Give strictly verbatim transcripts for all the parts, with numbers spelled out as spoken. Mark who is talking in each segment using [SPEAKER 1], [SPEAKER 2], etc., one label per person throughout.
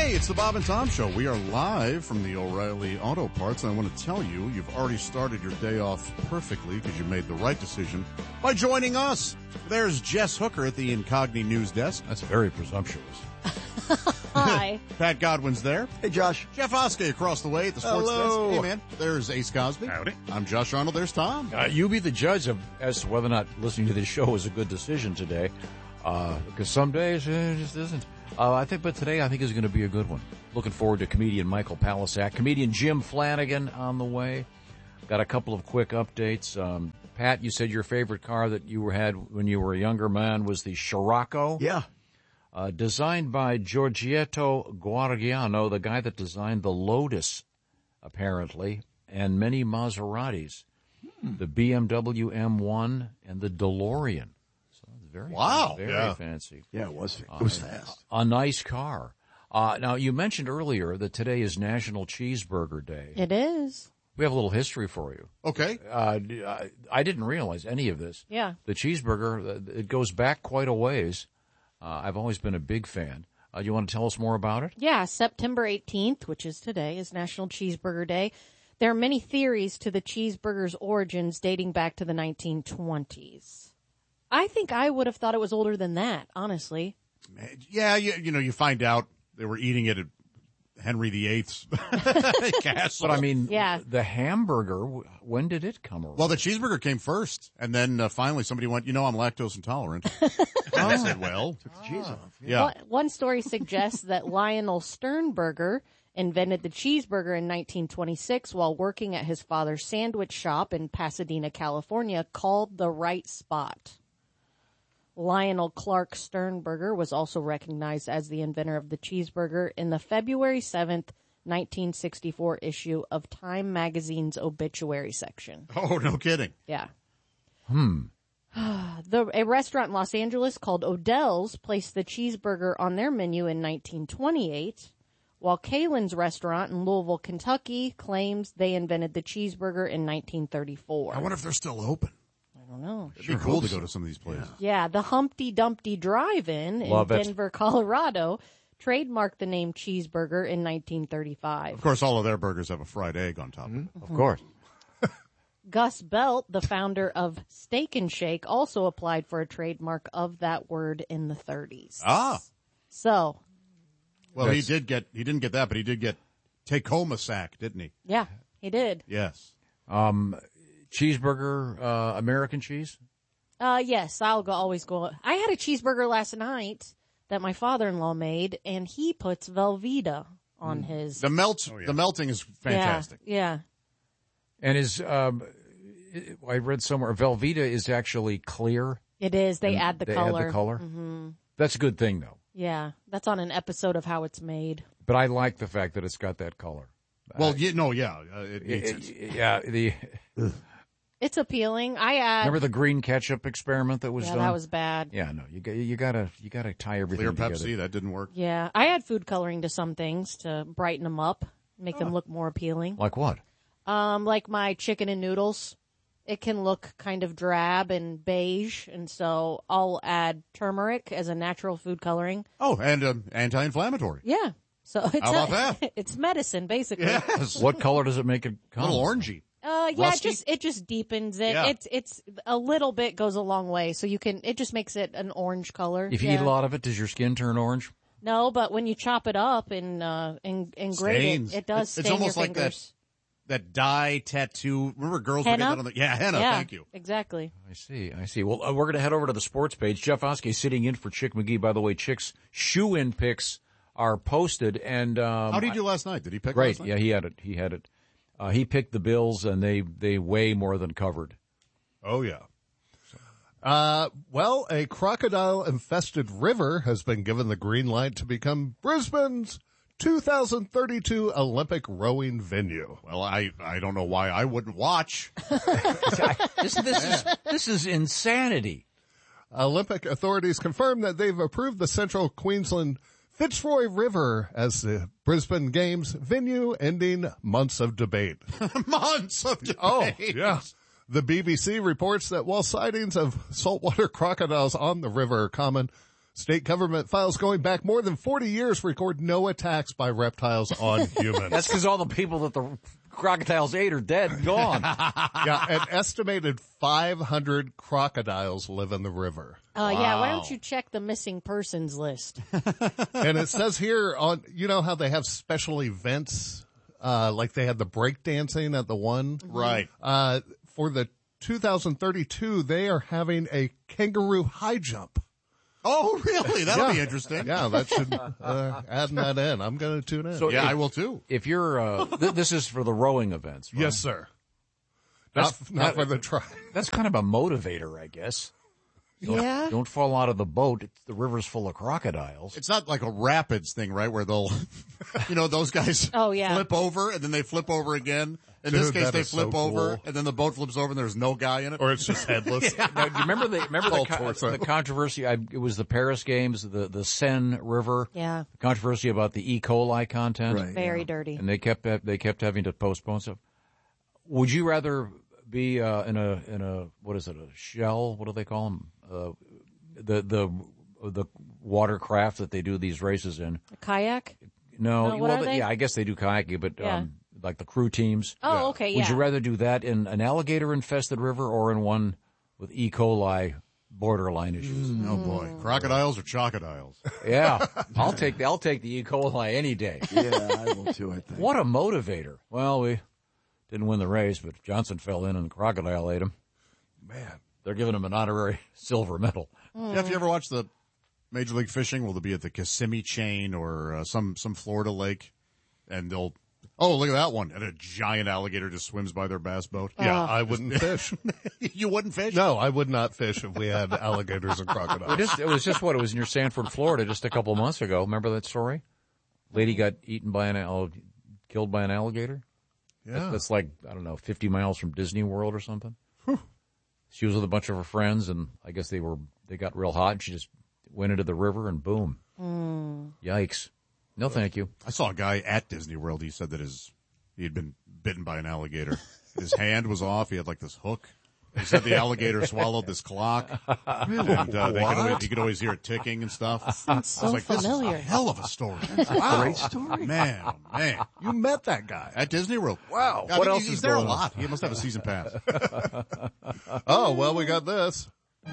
[SPEAKER 1] Hey, it's the Bob and Tom Show. We are live from the O'Reilly Auto Parts, and I want to tell you, you've already started your day off perfectly because you made the right decision by joining us. There's Jess Hooker at the Incogni News Desk.
[SPEAKER 2] That's very presumptuous.
[SPEAKER 3] Hi.
[SPEAKER 1] Pat Godwin's there.
[SPEAKER 4] Hey, Josh.
[SPEAKER 1] Jeff Oskey across the way at the Sports
[SPEAKER 4] Hello.
[SPEAKER 1] Desk. Hey, man. There's Ace Cosby.
[SPEAKER 2] Howdy.
[SPEAKER 1] I'm Josh Arnold. There's Tom.
[SPEAKER 2] Uh, you be the judge of as to whether or not listening to this show is a good decision today, uh, because some days eh, it just isn't. Uh, I think, but today I think is going to be a good one. Looking forward to comedian Michael Palisak, comedian Jim Flanagan on the way. Got a couple of quick updates. Um, Pat, you said your favorite car that you had when you were a younger man was the Scirocco.
[SPEAKER 4] Yeah.
[SPEAKER 2] Uh, designed by Giorgetto Guargiano, the guy that designed the Lotus, apparently, and many Maseratis, hmm. the B M W M one and the DeLorean. So it's very,
[SPEAKER 1] wow,
[SPEAKER 2] very
[SPEAKER 1] yeah.
[SPEAKER 2] fancy.
[SPEAKER 4] Yeah, it was. It was
[SPEAKER 2] uh,
[SPEAKER 4] fast.
[SPEAKER 2] A, a nice car. Uh, now, you mentioned earlier that today is National Cheeseburger Day.
[SPEAKER 3] It is.
[SPEAKER 2] We have a little history for you.
[SPEAKER 1] Okay.
[SPEAKER 2] Uh, I didn't realize any of this.
[SPEAKER 3] Yeah.
[SPEAKER 2] The cheeseburger, it goes back quite a ways. Uh, I've always been a big fan. Uh, you want to tell us more about it?
[SPEAKER 3] Yeah, September eighteenth, which is today, is National Cheeseburger Day. There are many theories to the cheeseburger's origins dating back to the nineteen twenties. I think I would have thought it was older than that, honestly.
[SPEAKER 1] Yeah, you, you know, you find out they were eating it at Henry the Eighth's castle.
[SPEAKER 2] But I mean,
[SPEAKER 3] yeah.
[SPEAKER 2] the hamburger, when did it come around?
[SPEAKER 1] Well, the cheeseburger came first, and then uh, finally somebody went, you know, I'm lactose intolerant. And I said, well.
[SPEAKER 4] Took the cheese off.
[SPEAKER 1] Yeah.
[SPEAKER 3] One, one story suggests that Lionel Sternberger invented the cheeseburger in nineteen twenty-six while working at his father's sandwich shop in Pasadena, California, called The Right Spot. Lionel Clark Sternberger was also recognized as the inventor of the cheeseburger in the February seventh, nineteen sixty-four issue of Time magazine's obituary section.
[SPEAKER 1] Oh, no kidding.
[SPEAKER 3] Yeah.
[SPEAKER 2] Hmm.
[SPEAKER 3] The, a restaurant in Los Angeles called Odell's placed the cheeseburger on their menu in nineteen twenty-eight, while Kalen's restaurant in Louisville, Kentucky claims they invented the cheeseburger in nineteen thirty-four.
[SPEAKER 1] I wonder if they're still open.
[SPEAKER 3] I don't know.
[SPEAKER 1] It'd be cool to go to some of these places.
[SPEAKER 3] Yeah, the Humpty Dumpty Drive-In in
[SPEAKER 2] Love it.
[SPEAKER 3] Denver, Colorado, trademarked the name cheeseburger in nineteen thirty-five.
[SPEAKER 1] Of course, all of their burgers have a fried egg on top.
[SPEAKER 2] Mm-hmm. Of course.
[SPEAKER 3] Gus Belt, the founder of Steak and Shake, also applied for a trademark of that word in the thirties.
[SPEAKER 1] Ah.
[SPEAKER 3] So,
[SPEAKER 1] Well,
[SPEAKER 2] That's-
[SPEAKER 1] he did get, he didn't get that, but he did get Tacoma sack, didn't he?
[SPEAKER 3] yeah, he did.
[SPEAKER 1] Yes.
[SPEAKER 2] Um, cheeseburger, uh, American cheese?
[SPEAKER 3] Uh, yes, I'll go, always go. I had a cheeseburger last night that my father-in-law made, and he puts Velveeta on his.
[SPEAKER 1] The melt, the melting is fantastic.
[SPEAKER 3] Yeah, yeah.
[SPEAKER 2] And is, um, I read somewhere, Velveeta is actually clear.
[SPEAKER 3] It is. They
[SPEAKER 2] And
[SPEAKER 3] add the
[SPEAKER 2] they
[SPEAKER 3] color.
[SPEAKER 2] add the color?
[SPEAKER 3] Mm-hmm.
[SPEAKER 2] That's a good thing, though.
[SPEAKER 3] Yeah, that's on an episode of How It's Made.
[SPEAKER 2] But I like the fact that it's got that color.
[SPEAKER 1] Well,
[SPEAKER 2] I-
[SPEAKER 1] you, no, yeah. Uh, it,
[SPEAKER 2] it-
[SPEAKER 1] it's,
[SPEAKER 2] it- yeah, the,
[SPEAKER 3] It's appealing. I add.
[SPEAKER 2] remember the green ketchup experiment that was
[SPEAKER 3] yeah,
[SPEAKER 2] done?
[SPEAKER 3] that was bad.
[SPEAKER 2] Yeah, no, you got you gotta you gotta tie everything
[SPEAKER 1] clear
[SPEAKER 2] together.
[SPEAKER 1] Pepsi, that didn't work.
[SPEAKER 3] Yeah, I add food coloring to some things to brighten them up, make them look more appealing.
[SPEAKER 2] Like what?
[SPEAKER 3] Um, like my chicken and noodles, it can look kind of drab and beige, and so I'll add turmeric as a natural food coloring.
[SPEAKER 1] Oh, and um, anti-inflammatory.
[SPEAKER 3] Yeah, so it's
[SPEAKER 1] How
[SPEAKER 3] a-
[SPEAKER 1] about that?
[SPEAKER 3] it's medicine basically.
[SPEAKER 1] Yes.
[SPEAKER 2] What color does it make it
[SPEAKER 1] A
[SPEAKER 2] come?
[SPEAKER 1] little orangey.
[SPEAKER 3] Uh, yeah, it
[SPEAKER 1] Rusty?
[SPEAKER 3] just it just deepens it.
[SPEAKER 1] Yeah.
[SPEAKER 3] It's it's a little bit goes a long way, so you can it just makes it an orange color.
[SPEAKER 2] If you
[SPEAKER 3] yeah.
[SPEAKER 2] eat a lot of it, does your skin turn orange?
[SPEAKER 3] No, but when you chop it up and uh and, and grate
[SPEAKER 1] Stains.
[SPEAKER 3] it, it does
[SPEAKER 1] It's
[SPEAKER 3] stain
[SPEAKER 1] almost
[SPEAKER 3] your
[SPEAKER 1] like that-
[SPEAKER 3] fingers.
[SPEAKER 1] That dye tattoo. Remember girls would
[SPEAKER 3] Henna?
[SPEAKER 1] get that on the, yeah, henna,
[SPEAKER 3] yeah,
[SPEAKER 1] thank you.
[SPEAKER 3] exactly.
[SPEAKER 2] I see, I see. Well, uh, we're going to head over to the sports page. Jeff Oskey sitting in for Chick McGee. By the way, Chick's shoe-in picks are posted. And um,
[SPEAKER 1] How did he do last night? Did he pick
[SPEAKER 2] Great,
[SPEAKER 1] last night?
[SPEAKER 2] yeah, he had it. He had it. Uh, he picked the Bills, and they they way more than covered.
[SPEAKER 1] Oh, yeah.
[SPEAKER 5] Uh, well, a crocodile-infested river has been given the green light to become Brisbane's two thousand thirty-two Olympic rowing venue.
[SPEAKER 1] Well, I, I don't know why I wouldn't watch.
[SPEAKER 2] This, this is this is insanity.
[SPEAKER 5] Olympic authorities confirmed that they've approved the Central Queensland Fitzroy River as the Brisbane Games venue, ending months of debate.
[SPEAKER 1] Months of debate.
[SPEAKER 5] Oh, yeah. The B B C reports that while sightings of saltwater crocodiles on the river are common, State government files going back more than forty years record no attacks by reptiles on humans.
[SPEAKER 2] That's because all the people that the crocodiles ate are dead and gone.
[SPEAKER 5] Yeah, an estimated five hundred crocodiles live in the river.
[SPEAKER 3] Uh, yeah, why don't you check the missing persons list?
[SPEAKER 5] And it says here on, you know how they have special events, uh, like they had the breakdancing at the one?
[SPEAKER 1] Right.
[SPEAKER 5] Uh, for the two thousand thirty-two, they are having a kangaroo high jump.
[SPEAKER 1] Oh, really? That'll
[SPEAKER 5] Yeah.
[SPEAKER 1] be interesting.
[SPEAKER 5] Yeah, that should, uh, adding that in. I'm going to tune in.
[SPEAKER 2] So
[SPEAKER 1] Yeah,
[SPEAKER 2] if,
[SPEAKER 1] I will too.
[SPEAKER 2] If you're, uh, th- this is for the rowing events, right?
[SPEAKER 5] Yes, sir. Not,
[SPEAKER 2] That's-
[SPEAKER 5] not
[SPEAKER 2] that-
[SPEAKER 5] for the try.
[SPEAKER 2] That's kind of a motivator, I guess. Don't,
[SPEAKER 3] Yeah.
[SPEAKER 2] Don't fall out of the boat. It's, the river's full of crocodiles.
[SPEAKER 1] It's not like a rapids thing, right? Where they'll, you know, those guys
[SPEAKER 3] Oh, yeah.
[SPEAKER 1] flip over and then they flip over again. In
[SPEAKER 5] Dude,
[SPEAKER 1] this case,
[SPEAKER 5] that
[SPEAKER 1] they
[SPEAKER 5] is
[SPEAKER 1] flip
[SPEAKER 5] so
[SPEAKER 1] over
[SPEAKER 5] cool.
[SPEAKER 1] and then the boat flips over and there's no guy in it.
[SPEAKER 5] Or it's just headless.
[SPEAKER 2] Now, do you remember the remember the,
[SPEAKER 5] Full
[SPEAKER 2] co-
[SPEAKER 5] torso.
[SPEAKER 2] the controversy? I, it was the Paris Games, the the Seine River.
[SPEAKER 3] Yeah.
[SPEAKER 2] The controversy about the E. coli content.
[SPEAKER 1] Right.
[SPEAKER 3] Very dirty.
[SPEAKER 2] And they kept they kept having to postpone stuff. Would you rather be uh, in a in a what is it a shell? What do they call them? Uh, the the the watercraft that they do these races in.
[SPEAKER 3] A kayak?
[SPEAKER 2] No,
[SPEAKER 3] No, what
[SPEAKER 2] well,
[SPEAKER 3] are they?
[SPEAKER 2] yeah, I guess they do kayaking, but
[SPEAKER 3] Yeah.
[SPEAKER 2] um, like the crew teams.
[SPEAKER 3] Oh, okay, yeah.
[SPEAKER 2] Would you rather do that in an alligator-infested river or in one with E. coli borderline issues?
[SPEAKER 1] Oh boy. Crocodiles or chocodiles?
[SPEAKER 2] Yeah, I'll take the, I'll take the E. coli any day.
[SPEAKER 4] Yeah, I will too, I think.
[SPEAKER 2] What a motivator. Well, we didn't win the race, but Johnson fell in and the crocodile ate him.
[SPEAKER 5] Man.
[SPEAKER 2] They're giving him an honorary silver medal.
[SPEAKER 1] Jeff, you ever watch the Major League Fishing? Will they be at the Kissimmee chain or uh, some, some Florida lake? And they'll, oh, look at that one. And a giant alligator just swims by their bass boat.
[SPEAKER 5] Yeah, I wouldn't fish.
[SPEAKER 1] You wouldn't fish?
[SPEAKER 5] No, I would not fish if we had alligators and
[SPEAKER 2] It,
[SPEAKER 5] crocodiles.
[SPEAKER 2] just, it was just what it was near Sanford, Florida, just a couple months ago. Remember that story? Lady got eaten by an al- killed by an alligator.
[SPEAKER 5] Yeah.
[SPEAKER 2] That's like I don't know, fifty miles from Disney World or something. She was with a bunch of her friends, and I guess they were they got real hot, and she just went into the river, and boom, yikes! No, thank you.
[SPEAKER 1] I saw a guy at Disney World. He said that his he had been bitten by an alligator. His hand was off. He had like this hook. He said the alligator swallowed this clock. Really? And, uh, they could always, you could always hear it ticking and stuff.
[SPEAKER 3] Sounds so
[SPEAKER 1] I was like, this is
[SPEAKER 3] familiar.
[SPEAKER 1] a hell of a story.
[SPEAKER 4] Wow. Great story.
[SPEAKER 1] Man, oh, man.
[SPEAKER 5] You met that guy.
[SPEAKER 1] At Disney World.
[SPEAKER 5] Wow.
[SPEAKER 1] I
[SPEAKER 2] What
[SPEAKER 1] think
[SPEAKER 2] else
[SPEAKER 1] he's
[SPEAKER 2] is
[SPEAKER 1] there a
[SPEAKER 2] going on?
[SPEAKER 1] lot. He must have a season pass.
[SPEAKER 5] Oh, well, we got this.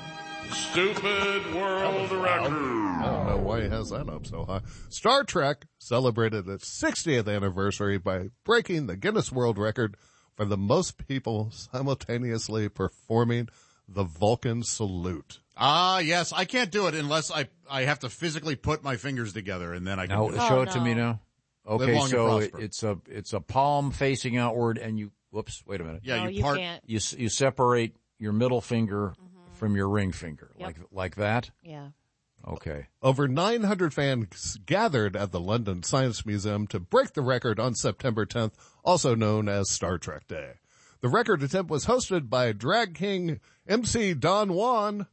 [SPEAKER 6] Stupid world record.
[SPEAKER 5] I don't know why he has that up so high. Star Trek celebrated its sixtieth anniversary by breaking the Guinness World Record for the most people simultaneously performing the Vulcan salute.
[SPEAKER 1] Ah, yes. I can't do it unless I, I have to physically put my fingers together and then I can
[SPEAKER 2] Now
[SPEAKER 1] do it.
[SPEAKER 2] show
[SPEAKER 3] Oh,
[SPEAKER 2] it to me
[SPEAKER 3] no.
[SPEAKER 2] now.
[SPEAKER 1] Live
[SPEAKER 2] Okay,
[SPEAKER 1] long and
[SPEAKER 2] so it,
[SPEAKER 1] prosper.
[SPEAKER 2] it's a it's a palm facing outward, and you whoops, wait a minute.
[SPEAKER 1] Yeah,
[SPEAKER 3] no,
[SPEAKER 1] you
[SPEAKER 3] you
[SPEAKER 1] part.
[SPEAKER 3] can't.
[SPEAKER 2] You s- you separate your middle finger from your ring finger,
[SPEAKER 3] Yep.
[SPEAKER 2] like like that.
[SPEAKER 3] Yeah.
[SPEAKER 2] Okay.
[SPEAKER 5] Over nine hundred fans gathered at the London Science Museum to break the record on September tenth, also known as Star Trek Day. The record attempt was hosted by drag king M C Don Juan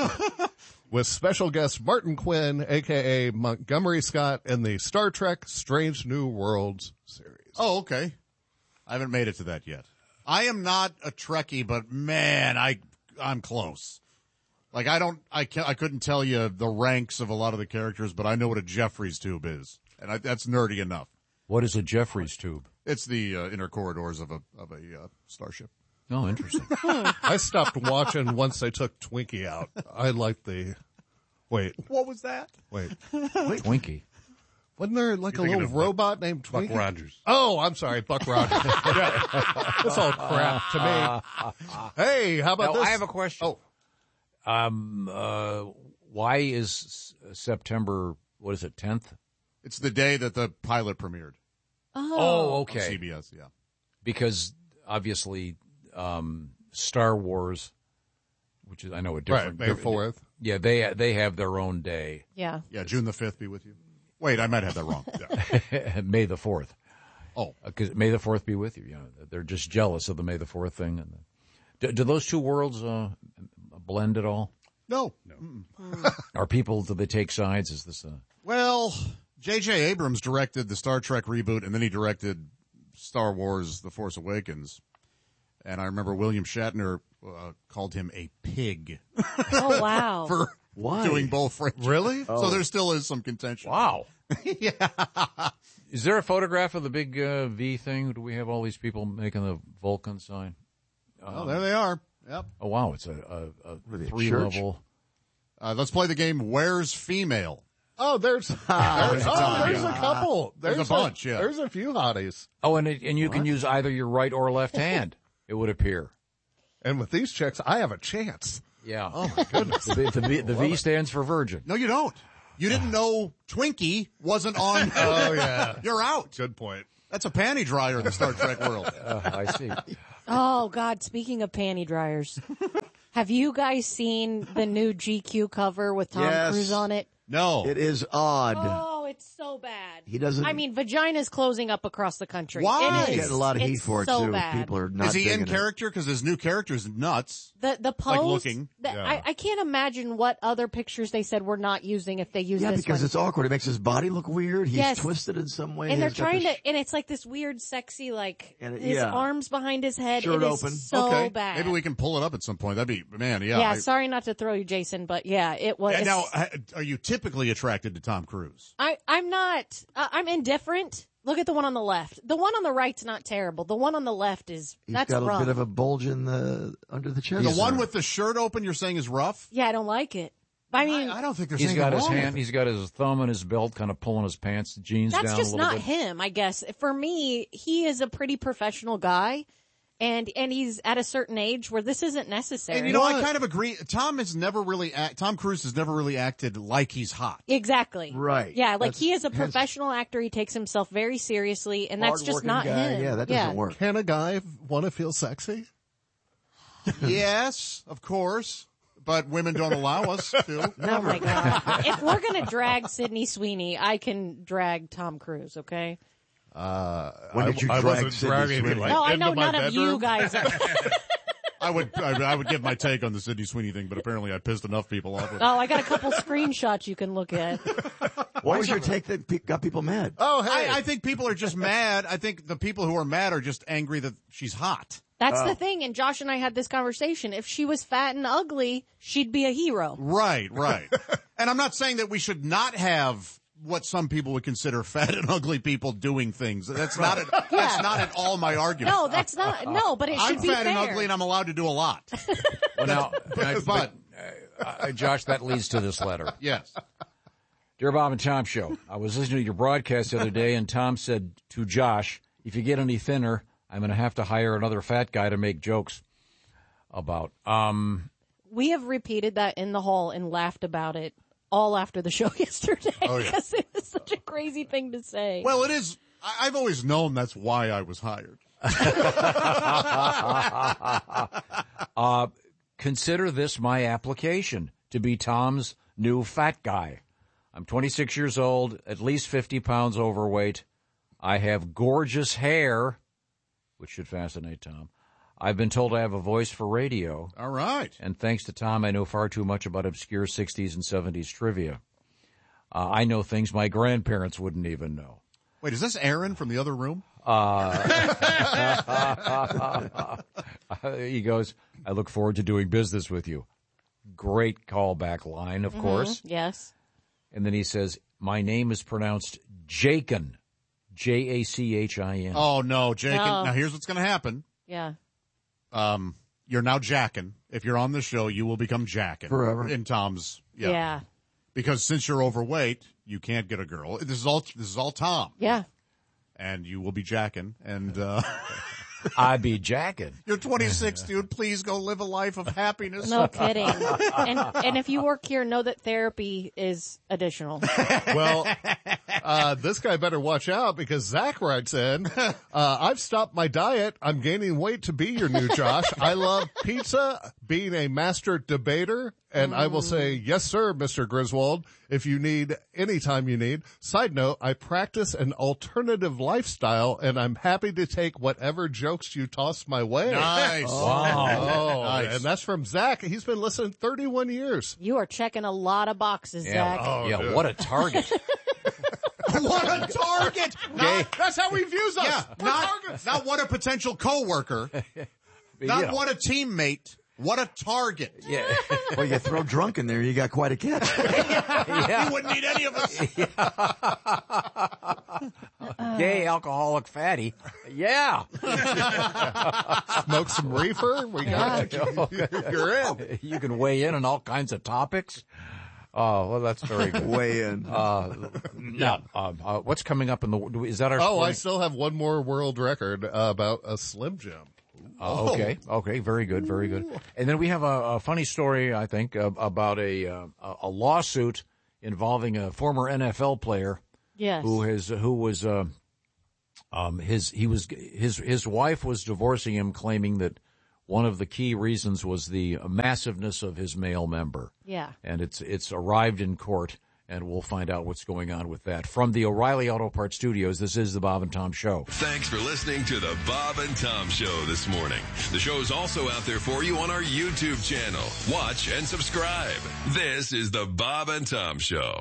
[SPEAKER 5] with special guest Martin Quinn, aka Montgomery Scott, in the Star Trek Strange New Worlds series.
[SPEAKER 1] Oh, okay. I haven't made it to that yet. I am not a Trekkie, but man, I, I'm close. Like I don't, I can't, I couldn't tell you the ranks of a lot of the characters, but I know what a Jeffries tube is. And I, that's nerdy enough.
[SPEAKER 2] What is a Jeffries tube?
[SPEAKER 1] It's the uh, inner corridors of a, of a uh, starship.
[SPEAKER 2] Oh, interesting.
[SPEAKER 5] I stopped watching once they took Twinkie out. I liked the, wait,
[SPEAKER 1] What was that?
[SPEAKER 5] wait.
[SPEAKER 2] Twinkie.
[SPEAKER 5] Wasn't there like a
[SPEAKER 4] thinking
[SPEAKER 5] little
[SPEAKER 4] of Buck-
[SPEAKER 5] robot named
[SPEAKER 4] Buck
[SPEAKER 5] Twinkie?
[SPEAKER 4] Rogers.
[SPEAKER 5] Oh, I'm sorry, Buck Rogers. Yeah. That's all crap to me. Hey, how about
[SPEAKER 2] Now,
[SPEAKER 5] this?
[SPEAKER 2] I have a question.
[SPEAKER 5] Oh,
[SPEAKER 2] Um, uh, why is S- September, what is it, tenth?
[SPEAKER 1] It's the day that the pilot premiered
[SPEAKER 2] Oh,
[SPEAKER 1] on
[SPEAKER 2] okay.
[SPEAKER 1] C B S. Yeah.
[SPEAKER 2] Because obviously, um, Star Wars, which is, I know a different.
[SPEAKER 5] right, May fourth.
[SPEAKER 2] Yeah, they, they have their own day.
[SPEAKER 3] Yeah.
[SPEAKER 1] Yeah. June the fifth be with you. Wait, I might have that wrong. Yeah.
[SPEAKER 2] May the fourth.
[SPEAKER 1] Oh,
[SPEAKER 2] Because May the fourth be with you. You know, they're just jealous of the May the fourth thing. And the, do, do those two worlds uh, blend at all?
[SPEAKER 1] no.
[SPEAKER 2] Are people, do they take sides? Is this a...
[SPEAKER 1] Well, J J. Abrams directed the Star Trek reboot, and then he directed Star Wars: The Force Awakens. And I remember William Shatner uh, called him a pig
[SPEAKER 3] Oh, wow.
[SPEAKER 1] for
[SPEAKER 4] Why?
[SPEAKER 1] doing both fringes.
[SPEAKER 5] Really?
[SPEAKER 1] So
[SPEAKER 4] Oh.
[SPEAKER 1] there still is some contention.
[SPEAKER 2] Wow.
[SPEAKER 1] Yeah.
[SPEAKER 2] Is there a photograph of the big uh, V thing? Do we have all these people making the Vulcan sign?
[SPEAKER 1] Oh, there they are. Yep.
[SPEAKER 2] Oh, wow. It's a, a, a
[SPEAKER 4] are they,
[SPEAKER 2] three
[SPEAKER 4] church?
[SPEAKER 2] level.
[SPEAKER 1] Uh, let's play the game Where's Female?
[SPEAKER 5] Oh, there's, there's, oh, there's a couple.
[SPEAKER 1] There's a bunch, yeah.
[SPEAKER 5] There's a few hotties.
[SPEAKER 2] Oh, and it, and you can use either your right or left hand, it would appear.
[SPEAKER 5] And with these chicks, I have a chance.
[SPEAKER 2] Yeah. Oh, my goodness. the V, the v, the v stands for virgin.
[SPEAKER 1] No, you don't. You didn't know Twinkie wasn't on.
[SPEAKER 5] Oh, yeah.
[SPEAKER 1] You're out.
[SPEAKER 5] Good point.
[SPEAKER 1] That's a panty dryer in the Star Trek world.
[SPEAKER 2] Uh, I see.
[SPEAKER 3] Oh, God, speaking of panty dryers, have you guys seen the new G Q cover with Tom
[SPEAKER 4] Yes.
[SPEAKER 3] Cruise on it?
[SPEAKER 1] No.
[SPEAKER 4] It is odd.
[SPEAKER 3] Oh, it's so bad.
[SPEAKER 4] He doesn't-
[SPEAKER 3] I mean, vagina's closing up across the country.
[SPEAKER 1] Why?
[SPEAKER 3] It
[SPEAKER 1] He's
[SPEAKER 3] is.
[SPEAKER 4] Getting a lot of heat
[SPEAKER 3] It's
[SPEAKER 4] for it
[SPEAKER 3] so
[SPEAKER 4] too.
[SPEAKER 3] Bad.
[SPEAKER 4] People are not
[SPEAKER 1] Is he in
[SPEAKER 4] digging it.
[SPEAKER 1] character? Because his new character is nuts.
[SPEAKER 3] The the pose.
[SPEAKER 1] looking.
[SPEAKER 3] the-
[SPEAKER 5] Yeah.
[SPEAKER 3] I, I can't imagine what other pictures they said we're not using if they use
[SPEAKER 4] Yeah,
[SPEAKER 3] this
[SPEAKER 4] because
[SPEAKER 3] one.
[SPEAKER 4] it's awkward. It makes his body look weird. He's
[SPEAKER 3] Yes.
[SPEAKER 4] twisted in some way.
[SPEAKER 3] and they're
[SPEAKER 4] He's got
[SPEAKER 3] trying
[SPEAKER 4] this-
[SPEAKER 3] to, and it's like this weird, sexy, like
[SPEAKER 4] And it-
[SPEAKER 3] his
[SPEAKER 4] yeah.
[SPEAKER 3] arms behind his head.
[SPEAKER 4] Shirt
[SPEAKER 3] it is
[SPEAKER 4] open.
[SPEAKER 3] so
[SPEAKER 1] okay.
[SPEAKER 3] bad.
[SPEAKER 1] Maybe we can pull it up at some point. That'd be, man, yeah.
[SPEAKER 3] Yeah,
[SPEAKER 1] I-
[SPEAKER 3] sorry not to throw you, Jason, but yeah, it was.
[SPEAKER 1] And now, ha- are you typically attracted to Tom Cruise?
[SPEAKER 3] I, I'm not. Uh, I'm indifferent. Look at the one on the left. The one on the right's not terrible. The one on the left is
[SPEAKER 4] He's
[SPEAKER 3] that's
[SPEAKER 4] got a
[SPEAKER 3] rough.
[SPEAKER 4] bit of a bulge in the under the chest.
[SPEAKER 1] The one
[SPEAKER 4] there.
[SPEAKER 1] with the shirt open, you're saying is rough?
[SPEAKER 3] yeah, I don't like it. I mean,
[SPEAKER 1] I, I don't think there's
[SPEAKER 2] He's
[SPEAKER 1] anything
[SPEAKER 2] got his
[SPEAKER 1] wrong with
[SPEAKER 2] hand,
[SPEAKER 1] it.
[SPEAKER 2] he's got his thumb in his belt, kind of pulling his pants, jeans
[SPEAKER 3] that's
[SPEAKER 2] down
[SPEAKER 3] just
[SPEAKER 2] a little
[SPEAKER 3] not
[SPEAKER 2] bit.
[SPEAKER 3] him. I guess for me, he is a pretty professional guy, and and he's at a certain age where this isn't necessary.
[SPEAKER 1] And you know, I kind of agree. Tom has never really act, Tom Cruise has never really acted like he's hot.
[SPEAKER 3] Exactly.
[SPEAKER 4] Right.
[SPEAKER 3] Yeah, like
[SPEAKER 4] That's-
[SPEAKER 3] he is a
[SPEAKER 4] hence-
[SPEAKER 3] professional actor. He takes himself very seriously, and that's just
[SPEAKER 4] Hard-working
[SPEAKER 3] not
[SPEAKER 4] guy.
[SPEAKER 3] him.
[SPEAKER 4] Yeah, that doesn't work.
[SPEAKER 5] Can a guy want to feel sexy?
[SPEAKER 1] Yes, of course. But women don't allow us to.
[SPEAKER 3] Oh my God. If we're going to drag Sydney Sweeney, I can drag Tom Cruise, okay?
[SPEAKER 4] When did you
[SPEAKER 5] I
[SPEAKER 4] drag
[SPEAKER 5] wasn't
[SPEAKER 4] Sydney
[SPEAKER 5] dragging
[SPEAKER 4] Sweeney?
[SPEAKER 5] like
[SPEAKER 3] No, I
[SPEAKER 5] into
[SPEAKER 3] know
[SPEAKER 5] my
[SPEAKER 3] none of you
[SPEAKER 5] bedroom?
[SPEAKER 3] guys are.
[SPEAKER 1] I would, I, I would give my take on the Sydney Sweeney thing, but apparently I pissed enough people off with it.
[SPEAKER 3] Oh, I got a couple screenshots you can look at.
[SPEAKER 4] What was your take that pe- got people mad?
[SPEAKER 5] Oh, hey.
[SPEAKER 1] I, I think people are just mad. I think the people who are mad are just angry that she's hot.
[SPEAKER 3] That's
[SPEAKER 4] Oh.
[SPEAKER 3] the thing, and Josh and I had this conversation. If she was fat and ugly, she'd be a hero.
[SPEAKER 1] Right, right. And I'm not saying that we should not have what some people would consider fat and ugly people doing things. That's not at, that's not at all my argument.
[SPEAKER 3] No, that's not. No, but it
[SPEAKER 1] I'm
[SPEAKER 3] should be
[SPEAKER 1] fat
[SPEAKER 3] fair.
[SPEAKER 1] and ugly and I'm allowed to do a lot.
[SPEAKER 2] Well, now,
[SPEAKER 1] But,
[SPEAKER 2] but, uh, Josh, that leads to this letter.
[SPEAKER 1] yes.
[SPEAKER 2] Dear Bob and Tom Show, I was listening to your broadcast the other day, and Tom said to Josh, if you get any thinner, I'm going to have to hire another fat guy to make jokes about. Um,
[SPEAKER 3] We have repeated that in the hall and laughed about it all after the show yesterday
[SPEAKER 1] Oh, yeah.
[SPEAKER 3] because it was such a crazy thing to say.
[SPEAKER 1] Well, it is. I- I've always known that's why I was hired.
[SPEAKER 2] uh, consider this my application to be Tom's new fat guy. I'm twenty-six years old, at least fifty pounds overweight. I have gorgeous hair, which should fascinate Tom. I've been told I have a voice for radio.
[SPEAKER 1] All right.
[SPEAKER 2] And thanks to Tom, I know far too much about obscure sixties and seventies trivia. Uh, I know things my grandparents wouldn't even know.
[SPEAKER 1] Wait, is this Aaron from the other room?
[SPEAKER 2] He goes, I look forward to doing business with you. Great callback line, of course.
[SPEAKER 3] Yes.
[SPEAKER 2] And then he says, my name is pronounced Jakin. J A C H I N.
[SPEAKER 1] Oh, no, Jake.
[SPEAKER 3] No.
[SPEAKER 1] Now, here's what's going to happen.
[SPEAKER 3] Yeah.
[SPEAKER 1] Um, you're now Jackin. If you're on the show, you will become Jackin.
[SPEAKER 4] Forever.
[SPEAKER 1] In Tom's, yeah.
[SPEAKER 3] Yeah.
[SPEAKER 1] Because since you're overweight, you can't get a girl. This is all, this is all Tom.
[SPEAKER 3] Yeah.
[SPEAKER 1] And you will be Jackin. And, uh,
[SPEAKER 2] I be jacking.
[SPEAKER 1] you're twenty-six, dude. Please go live a life of happiness.
[SPEAKER 3] No kidding. and and if you work here, know that therapy is additional.
[SPEAKER 5] Well, uh, this guy better watch out because Zach writes in, uh, I've stopped my diet. I'm gaining weight to be your new Josh. I love pizza, being a master debater, and I will say, yes, sir, Mister Griswold, if you need, anytime you need. Side note, I practice an alternative lifestyle, and I'm happy to take whatever jokes you toss my way.
[SPEAKER 1] Nice.
[SPEAKER 5] Oh,
[SPEAKER 1] Nice.
[SPEAKER 5] and that's from Zach. He's been listening thirty-one years.
[SPEAKER 3] You are checking a lot of boxes,
[SPEAKER 2] Yeah,
[SPEAKER 3] Zach.
[SPEAKER 2] yeah, what a target.
[SPEAKER 1] What a target. Not,
[SPEAKER 5] That's how he views us.
[SPEAKER 1] yeah,
[SPEAKER 5] We're
[SPEAKER 1] not,
[SPEAKER 5] targets.
[SPEAKER 1] not what a potential coworker. Not
[SPEAKER 2] Yeah.
[SPEAKER 1] what a teammate. What a target.
[SPEAKER 2] Yeah.
[SPEAKER 4] Well, you throw drunk in there, you got quite a catch.
[SPEAKER 2] Yeah.
[SPEAKER 1] You wouldn't need any of us.
[SPEAKER 2] Gay, alcoholic, fatty. Yeah.
[SPEAKER 5] Smoke some reefer. We got You're in.
[SPEAKER 2] You can weigh in on all kinds of topics. Oh, well, that's very good.
[SPEAKER 4] Way in.
[SPEAKER 2] Uh, now, uh, uh, what's coming up in the, is that our
[SPEAKER 5] Oh, I
[SPEAKER 2] sporting-
[SPEAKER 5] still have one more world record uh, about a Slim Jim.
[SPEAKER 2] Oh, okay. Okay. Very good. Very good. And then we have a, a funny story, I think, uh, about a, uh, a lawsuit involving a former N F L player
[SPEAKER 3] Yes.
[SPEAKER 2] who has, who was, uh, um, his, he was, his, his wife was divorcing him, claiming that one of the key reasons was the massiveness of his male member.
[SPEAKER 3] Yeah.
[SPEAKER 2] And it's, it's arrived in court. And we'll find out what's going on with that. From the O'Reilly Auto Parts Studios, this is the Bob and Tom Show.
[SPEAKER 7] Thanks for listening to the Bob and Tom Show this morning. The show is also out there for you on our YouTube channel. Watch and subscribe. This is the Bob and Tom Show.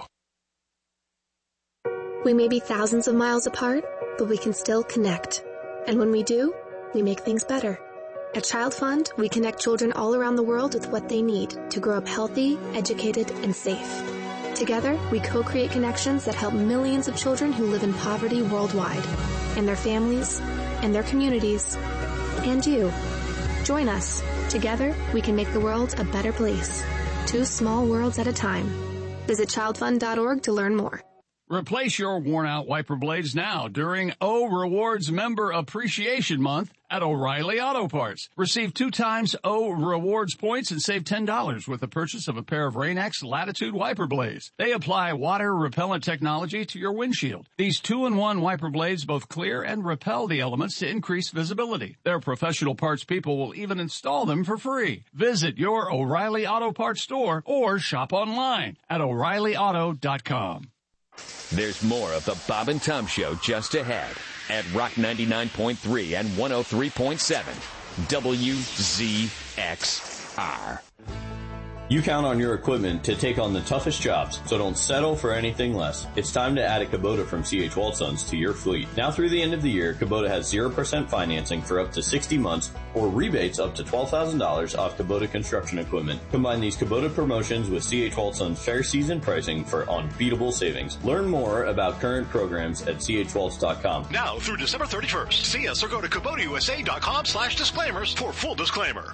[SPEAKER 8] We may be thousands of miles apart, but we can still connect. And when we do, we make things better. At Child Fund, we connect children all around the world with what they need to grow up healthy, educated, and safe. Together, we co-create connections that help millions of children who live in poverty worldwide, and their families, and their communities, and you. Join us. Together, we can make the world a better place. Two small worlds at a time. Visit child fund dot org to learn more.
[SPEAKER 9] Replace your worn-out wiper blades now during O Rewards Member Appreciation Month at O'Reilly Auto Parts. Receive two times O Rewards points and save ten dollars with the purchase of a pair of Rain-X Latitude wiper blades. They apply water-repellent technology to your windshield. These two-in-one wiper blades both clear and repel the elements to increase visibility. Their professional parts people will even install them for free. Visit your O'Reilly Auto Parts store or shop online at O'Reilly Auto dot com.
[SPEAKER 10] There's more of the Bob and Tom Show just ahead at Rock ninety-nine point three and one oh three point seven W Z X R.
[SPEAKER 11] You count on your equipment to take on the toughest jobs, so don't settle for anything less. It's time to add a Kubota from C H Waldsons to your fleet. Now through the end of the year, Kubota has zero percent financing for up to sixty months or rebates up to twelve thousand dollars off Kubota construction equipment. Combine these Kubota promotions with C H Waldsons fair season pricing for unbeatable savings. Learn more about current programs at C H Waltz dot com.
[SPEAKER 12] Now through December thirty-first. See us or go to Kubota U S A dot com slash disclaimers for full disclaimer.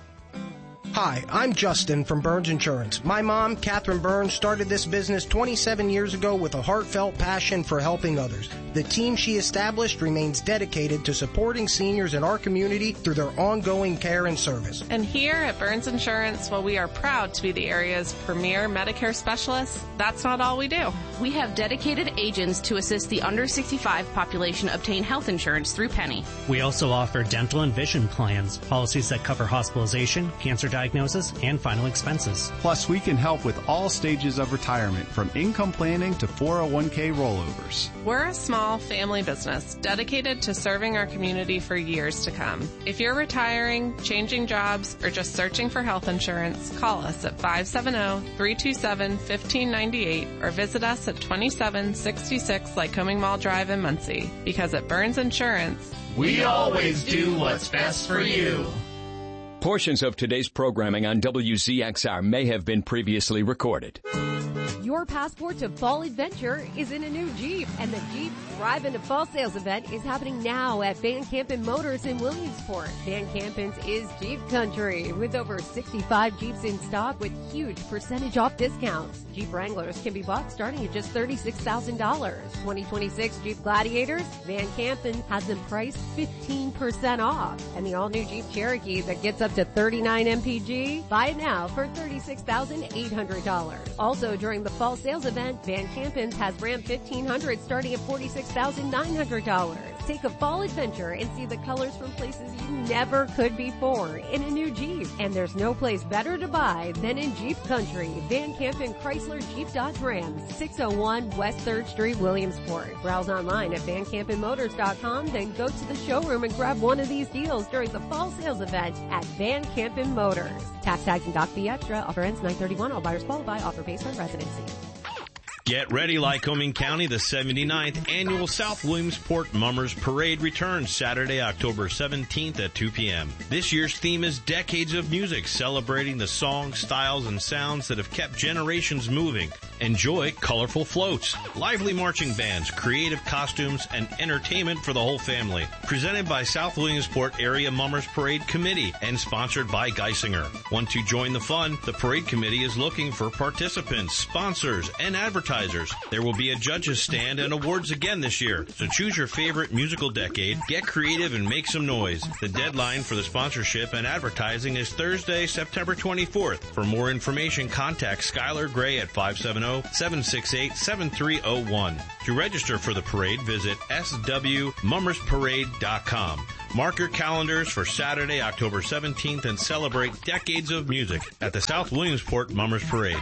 [SPEAKER 13] Hi, I'm Justin from Burns Insurance. My mom, Catherine Burns, started this business twenty-seven years ago with a heartfelt passion for helping others. The team she established remains dedicated to supporting seniors in our community through their ongoing care and service.
[SPEAKER 14] And here at Burns Insurance, while we are proud to be the area's premier Medicare specialists, that's not all we do.
[SPEAKER 15] We have dedicated agents to assist the under sixty-five population obtain health insurance through Penny.
[SPEAKER 16] We also offer dental and vision plans, policies that cover hospitalization, cancer diagnosis, and final expenses.
[SPEAKER 17] Plus, we can help with all stages of retirement, from income planning to four oh one k rollovers.
[SPEAKER 14] We're a small family business dedicated to serving our community for years to come. If you're retiring, changing jobs, or just searching for health insurance, call us at five seven zero, three two seven, one five nine eight or visit us at twenty-seven sixty-six Lycoming Mall Drive in Muncie. Because at Burns Insurance,
[SPEAKER 9] we always do what's best for you.
[SPEAKER 10] Portions of today's programming on W Z X R may have been previously recorded.
[SPEAKER 18] Your passport to fall adventure is in a new Jeep, and the Jeep Drive into Fall Sales event is happening now at Van Campen Motors in Williamsport. Van Campen's is Jeep Country, with over sixty-five Jeeps in stock with huge percentage off discounts. Jeep Wranglers can be bought starting at just thirty-six thousand dollars. twenty twenty-six Jeep Gladiators, Van Campen has them priced fifteen percent off. And the all-new Jeep Cherokee that gets up to thirty-nine M P G, buy it now for thirty-six thousand eight hundred dollars. Also during the fall sales event, Van Campen's has Ram fifteen hundred starting at forty-six thousand nine hundred dollars. Take a fall adventure and see the colors from places you never could before in a new Jeep. And there's no place better to buy than in Jeep Country. Van Campen Chrysler Jeep Dodge Ram, six oh one West third Street, Williamsport. Browse online at van campen motors dot com, then go to the showroom and grab one of these deals during the fall sales event at Van Campen Motors. Tax tags and doc fee extra. Offer ends nine thirty-one. All buyers qualify. Offer based on residency.
[SPEAKER 19] Get ready, Lycoming County. The seventy-ninth Annual South Williamsport Mummers Parade returns Saturday, October seventeenth at two p.m. This year's theme is Decades of Music, celebrating the songs, styles, and sounds that have kept generations moving. Enjoy colorful floats, lively marching bands, creative costumes, and entertainment for the whole family. Presented by South Williamsport Area Mummers Parade Committee and sponsored by Geisinger. Want to join the fun? The Parade Committee is looking for participants, sponsors, and advertisers. There will be a judges stand and awards again this year. So choose your favorite musical decade, get creative, and make some noise. The deadline for the sponsorship and advertising is Thursday, September twenty-fourth. For more information, contact Skylar Gray at five seven zero, seven six eight, seven three zero one. To register for the parade, visit s w mummers parade dot com. Mark your calendars for Saturday, October seventeenth, and celebrate decades of music at the South Williamsport Mummers Parade.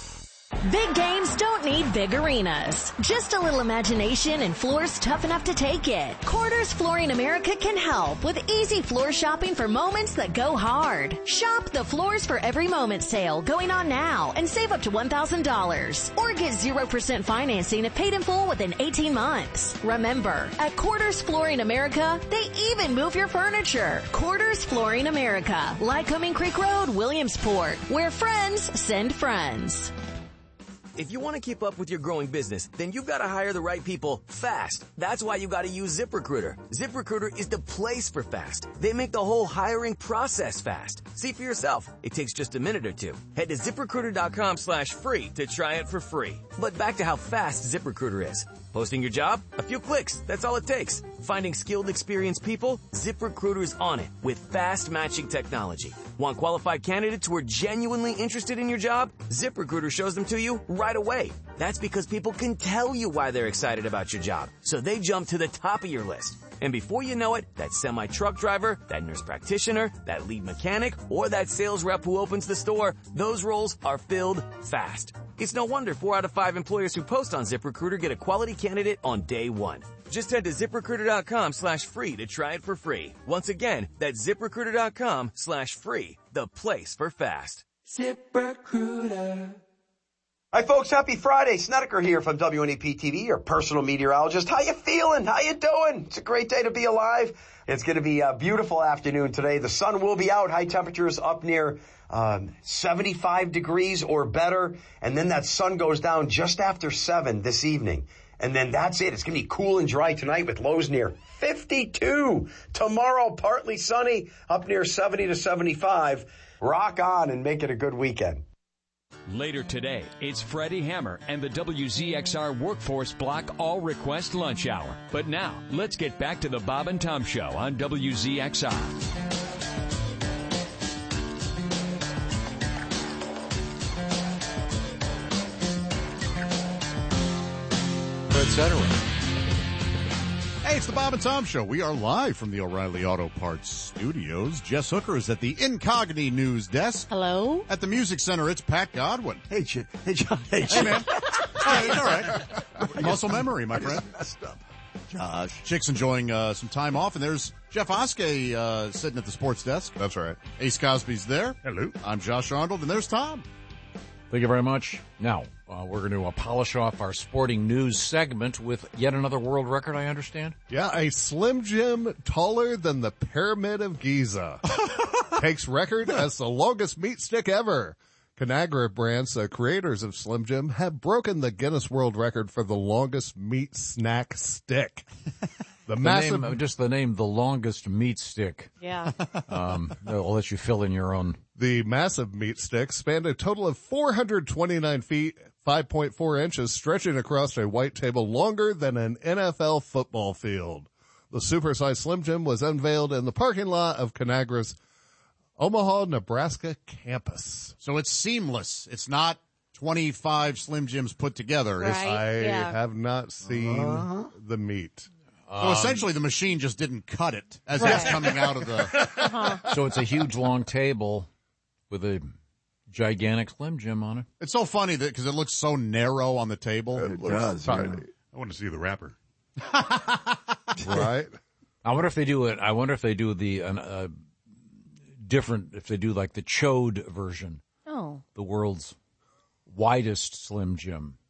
[SPEAKER 20] Big games don't need big arenas. Just a little imagination and floors tough enough to take it. Quarters Flooring America can help with easy floor shopping for moments that go hard. Shop the Floors for Every Moment sale going on now and save up to one thousand dollars. Or get zero percent financing if paid in full within eighteen months. Remember, at Quarters Flooring America, they even move your furniture. Quarters Flooring America, Lycoming Creek Road, Williamsport, where friends send friends.
[SPEAKER 21] If you want to keep up with your growing business, then you've got to hire the right people fast. That's why you got to use ZipRecruiter. ZipRecruiter is the place for fast. They make the whole hiring process fast. See for yourself. It takes just a minute or two. Head to ZipRecruiter.com slash free to try it for free. But back to how fast ZipRecruiter is. Posting your job? A few clicks. That's all it takes. Finding skilled, experienced people? ZipRecruiter's on it with fast matching technology. Want qualified candidates who are genuinely interested in your job? ZipRecruiter shows them to you right away. That's because people can tell you why they're excited about your job, so they jump to the top of your list. And before you know it, that semi-truck driver, that nurse practitioner, that lead mechanic, or that sales rep who opens the store, those roles are filled fast. It's no wonder four out of five employers who post on ZipRecruiter get a quality candidate on day one. Just head to ZipRecruiter.com slash free to try it for free. Once again, that's ZipRecruiter.com slash free, the place for fast.
[SPEAKER 22] ZipRecruiter. Hi folks, happy Friday. Snedeker here from W N E P T V, your personal meteorologist. How you feeling? How you doing? It's a great day to be alive. It's going to be a beautiful afternoon today. The sun will be out. High temperatures up near um, seventy-five degrees or better. And then that sun goes down just after seven this evening. And then that's it. It's going to be cool and dry tonight with lows near fifty-two. Tomorrow, partly sunny, up near seventy to seventy-five. Rock on and make it a good weekend.
[SPEAKER 23] Later today, it's Freddie Hammer and the W Z X R Workforce Block All Request Lunch Hour. But now, let's get back to the Bob and Tom Show on W Z X R.
[SPEAKER 2] et cetera.
[SPEAKER 1] Hey, it's the Bob and Tom Show. We are live from the O'Reilly Auto Parts studios. Jess Hooker is at the Incogni News Desk.
[SPEAKER 3] Hello.
[SPEAKER 1] At the Music Center, it's Pat Godwin.
[SPEAKER 4] Hey, Ch- hey, John. Hey,
[SPEAKER 1] Hey, man. Hey, it's all right. Muscle memory, my friend.
[SPEAKER 4] Messed up. Josh.
[SPEAKER 1] Chick's enjoying uh, some time off, and there's Jeff Oskey uh, sitting at the sports desk.
[SPEAKER 5] That's right.
[SPEAKER 1] Ace Cosby's there.
[SPEAKER 5] Hello.
[SPEAKER 1] I'm Josh Arnold, and there's Tom.
[SPEAKER 2] Thank you very much. Now, uh, we're going to uh, polish off our sporting news segment with yet another world record, I understand?
[SPEAKER 5] Yeah, a Slim Jim taller than the Pyramid of Giza. Takes record as the longest meat stick ever. Conagra Brands, the creators of Slim Jim, have broken the Guinness World Record for the longest meat snack stick. The,
[SPEAKER 2] the
[SPEAKER 5] massive,
[SPEAKER 2] name, just the name, the longest meat stick.
[SPEAKER 3] Yeah.
[SPEAKER 2] Um, I'll let you fill in your own.
[SPEAKER 5] The massive meat stick spanned a total of four hundred twenty-nine feet, five point four inches, stretching across a white table longer than an N F L football field. The supersized Slim Jim was unveiled in the parking lot of Conagra's Omaha, Nebraska campus.
[SPEAKER 1] So it's seamless. It's not twenty-five Slim Jims put together.
[SPEAKER 3] Right.
[SPEAKER 5] I
[SPEAKER 3] Yeah.
[SPEAKER 5] have not seen
[SPEAKER 4] Uh-huh.
[SPEAKER 5] the meat.
[SPEAKER 1] So
[SPEAKER 2] Um,
[SPEAKER 1] essentially, the machine just didn't cut it as
[SPEAKER 3] Right.
[SPEAKER 1] it's coming out of the.
[SPEAKER 3] Uh-huh.
[SPEAKER 2] So it's a huge long table with a gigantic Slim Jim on it.
[SPEAKER 1] It's so funny that because it looks so narrow on the table.
[SPEAKER 4] It does.
[SPEAKER 5] fine.
[SPEAKER 4] Yeah.
[SPEAKER 6] I want to see the wrapper.
[SPEAKER 5] Right?
[SPEAKER 2] I wonder if they do it. I wonder if they do the an, uh, different. If they do like the chode version,
[SPEAKER 3] Oh.
[SPEAKER 2] the world's widest Slim Jim.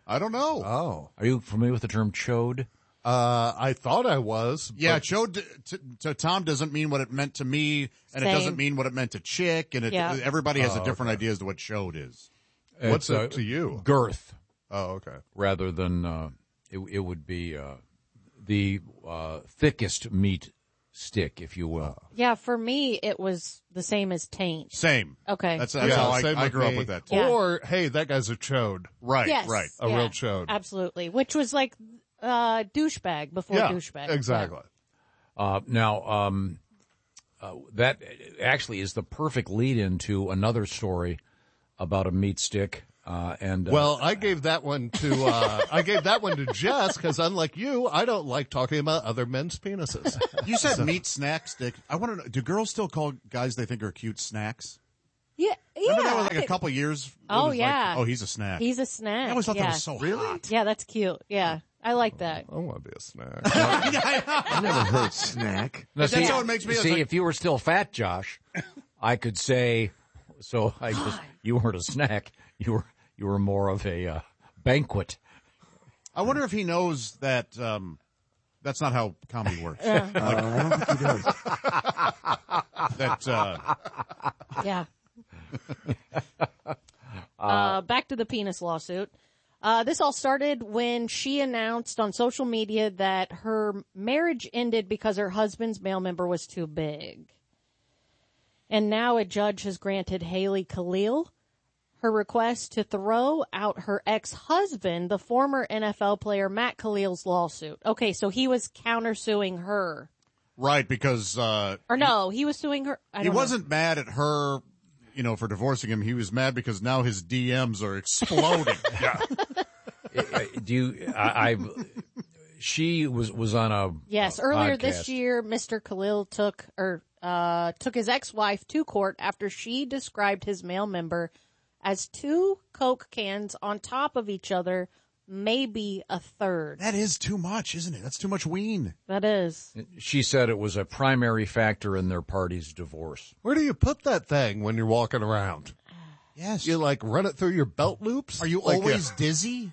[SPEAKER 1] I don't know.
[SPEAKER 5] Oh.
[SPEAKER 2] Are you familiar with the term chode?
[SPEAKER 5] Uh, I thought I was.
[SPEAKER 1] Yeah,
[SPEAKER 5] but-
[SPEAKER 1] chode to, to Tom doesn't mean what it meant to me, and
[SPEAKER 3] Same.
[SPEAKER 1] it doesn't mean what it meant to Chick, and it,
[SPEAKER 3] Yeah.
[SPEAKER 1] everybody has
[SPEAKER 5] Oh,
[SPEAKER 1] a different
[SPEAKER 5] okay.
[SPEAKER 1] idea as to what chode is.
[SPEAKER 5] What's
[SPEAKER 2] It's, uh,
[SPEAKER 5] it to you?
[SPEAKER 2] Girth,
[SPEAKER 5] Oh, okay.
[SPEAKER 2] rather than uh, it, it would be uh, the uh, thickest meat stick, if you will.
[SPEAKER 3] Yeah, for me, it was the same as taint.
[SPEAKER 1] Same.
[SPEAKER 3] Okay.
[SPEAKER 1] That's, that's
[SPEAKER 5] Yeah,
[SPEAKER 1] how I,
[SPEAKER 5] same
[SPEAKER 1] I
[SPEAKER 5] with
[SPEAKER 1] grew up
[SPEAKER 5] me.
[SPEAKER 1] with that, too.
[SPEAKER 3] Yeah.
[SPEAKER 5] Or, hey, that guy's a chode.
[SPEAKER 1] Right,
[SPEAKER 3] Yes.
[SPEAKER 1] right.
[SPEAKER 5] A
[SPEAKER 3] Yeah,
[SPEAKER 5] real chode.
[SPEAKER 3] Absolutely. Which was like uh, douchebag before
[SPEAKER 5] Yeah,
[SPEAKER 3] douchebag.
[SPEAKER 5] exactly.
[SPEAKER 2] Uh, now, um, uh, that actually is the perfect lead-in to another story about a meat stick. Uh, and uh,
[SPEAKER 5] Well, I gave that one to uh, I gave that one to Jess because, unlike you, I don't like talking about other men's penises.
[SPEAKER 1] You said meat snack stick. I want to know, do girls still call guys they think are cute snacks?
[SPEAKER 3] Yeah. Yeah.
[SPEAKER 1] Remember that was like
[SPEAKER 3] I
[SPEAKER 1] a
[SPEAKER 3] think-
[SPEAKER 1] couple years? It
[SPEAKER 3] Oh,
[SPEAKER 1] was like,
[SPEAKER 3] yeah.
[SPEAKER 1] oh, he's a snack.
[SPEAKER 3] He's a snack.
[SPEAKER 1] I always thought
[SPEAKER 3] yeah.
[SPEAKER 1] that was so hot.
[SPEAKER 3] Yeah, that's cute. Yeah. I like that.
[SPEAKER 5] I want to be a snack.
[SPEAKER 4] I never heard snack.
[SPEAKER 2] Now,
[SPEAKER 1] That's
[SPEAKER 2] see,
[SPEAKER 1] how it makes me. It's
[SPEAKER 2] See,
[SPEAKER 1] like-
[SPEAKER 2] if you were still fat, Josh, I could say. So I just you weren't a snack. You were you were more of a uh, banquet.
[SPEAKER 1] I wonder if he knows that um, that's not how comedy works.
[SPEAKER 3] Yeah.
[SPEAKER 4] Uh, I don't think he does.
[SPEAKER 1] That uh,
[SPEAKER 3] Yeah. uh, back to the penis lawsuit. Uh, this all started when she announced on social media that her marriage ended because her husband's male member was too big. And now a judge has granted Haley Khalil her request to throw out her ex-husband, the former N F L player Matt Khalil's lawsuit. Okay, so he was countersuing her.
[SPEAKER 1] right, because uh,
[SPEAKER 3] Or no, he was suing her. I
[SPEAKER 1] he
[SPEAKER 3] don't know.
[SPEAKER 1] wasn't mad at her, you know, for divorcing him. He was mad because now his D Ms are exploding. Yeah.
[SPEAKER 2] Do you? I, I she was was on a
[SPEAKER 3] Yes,
[SPEAKER 2] a
[SPEAKER 3] earlier
[SPEAKER 2] podcast.
[SPEAKER 3] this year, Mister Khalil took or uh, took his ex-wife to court after she described his male member as two Coke cans on top of each other, maybe a third.
[SPEAKER 1] That is too much, isn't it? That's too much ween.
[SPEAKER 3] That is.
[SPEAKER 2] She said it was a primary factor in their party's divorce.
[SPEAKER 5] Where do you put that thing when you're walking around?
[SPEAKER 1] Yes.
[SPEAKER 5] You like run it through your belt loops?
[SPEAKER 1] Are you
[SPEAKER 5] Like,
[SPEAKER 1] always
[SPEAKER 5] yeah.
[SPEAKER 1] dizzy?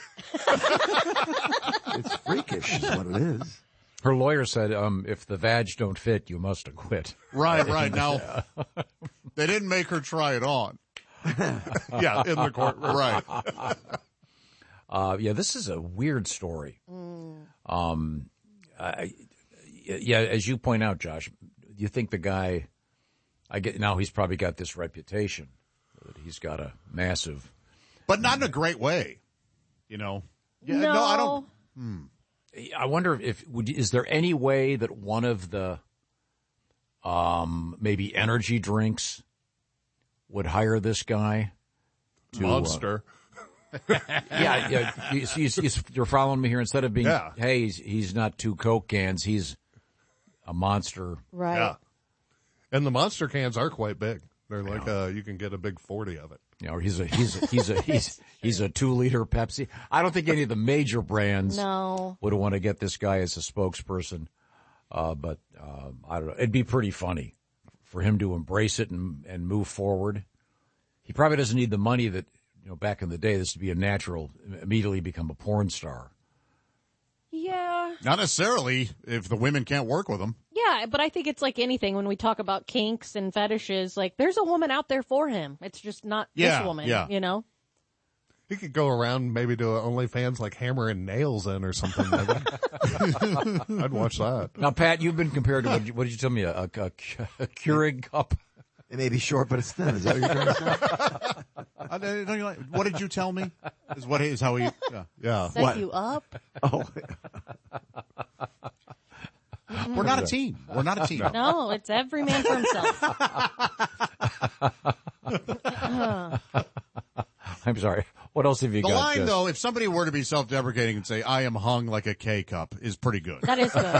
[SPEAKER 4] It's freakish, is what it is.
[SPEAKER 2] Her lawyer said, um, if the vag don't fit, you must acquit.
[SPEAKER 1] Right, right. Now, they didn't make her try it on.
[SPEAKER 5] Yeah, in the courtroom.
[SPEAKER 1] Right.
[SPEAKER 2] Uh, yeah, this is a weird story.
[SPEAKER 3] Mm.
[SPEAKER 2] Um, I, yeah, as you point out, Josh, you think the guy, I get, now he's probably got this reputation that he's got a massive.
[SPEAKER 1] But not in a great way, you know? Yeah,
[SPEAKER 3] no.
[SPEAKER 1] I don't. Hmm.
[SPEAKER 2] I wonder if, would, is there any way that one of the, um, maybe energy drinks would hire this guy? To,
[SPEAKER 5] Monster.
[SPEAKER 2] Uh, yeah, yeah. He's, he's, he's, you're following me here. Instead of being,
[SPEAKER 5] Yeah.
[SPEAKER 2] hey, he's, he's not two Coke cans, he's a monster.
[SPEAKER 3] Right.
[SPEAKER 5] Yeah. And the monster cans are quite big. They're like, uh, you can get a big forty of it.
[SPEAKER 2] You know, he's a he's a, he's a he's he's a two liter Pepsi. I don't think any of the major brands
[SPEAKER 3] No.
[SPEAKER 2] would want to get this guy as a spokesperson. Uh, but uh, I don't know. It'd be pretty funny for him to embrace it and and move forward. He probably doesn't need the money that, you know, back in the day, this would be a natural, immediately become a porn star.
[SPEAKER 3] Yeah.
[SPEAKER 1] Not necessarily if the women can't work with him.
[SPEAKER 3] Yeah, but I think it's like anything when we talk about kinks and fetishes, like there's a woman out there for him. It's just not
[SPEAKER 5] Yeah,
[SPEAKER 3] this woman,
[SPEAKER 5] yeah.
[SPEAKER 3] you know?
[SPEAKER 5] He could go around maybe to OnlyFans like hammering nails in or something. Maybe. I'd watch that.
[SPEAKER 2] Now, Pat, you've been compared to, what did you, what did you tell me, a, a, a, a Keurig cup?
[SPEAKER 4] It may be short, but it's thin. Is that what you're trying to say?
[SPEAKER 1] I don't- don't you like- What did you tell me? Is what is how he? Yeah.
[SPEAKER 5] Yeah.
[SPEAKER 3] Set
[SPEAKER 1] What?
[SPEAKER 3] you up.
[SPEAKER 4] Oh.
[SPEAKER 1] We're not a team. We're not a team.
[SPEAKER 3] No, it's every man for himself.
[SPEAKER 2] I'm sorry. What else have you
[SPEAKER 1] The
[SPEAKER 2] got?
[SPEAKER 1] line,
[SPEAKER 2] Jess?
[SPEAKER 1] though, if somebody were to be self-deprecating and say, I am hung like a K-cup, is pretty good.
[SPEAKER 3] That is good.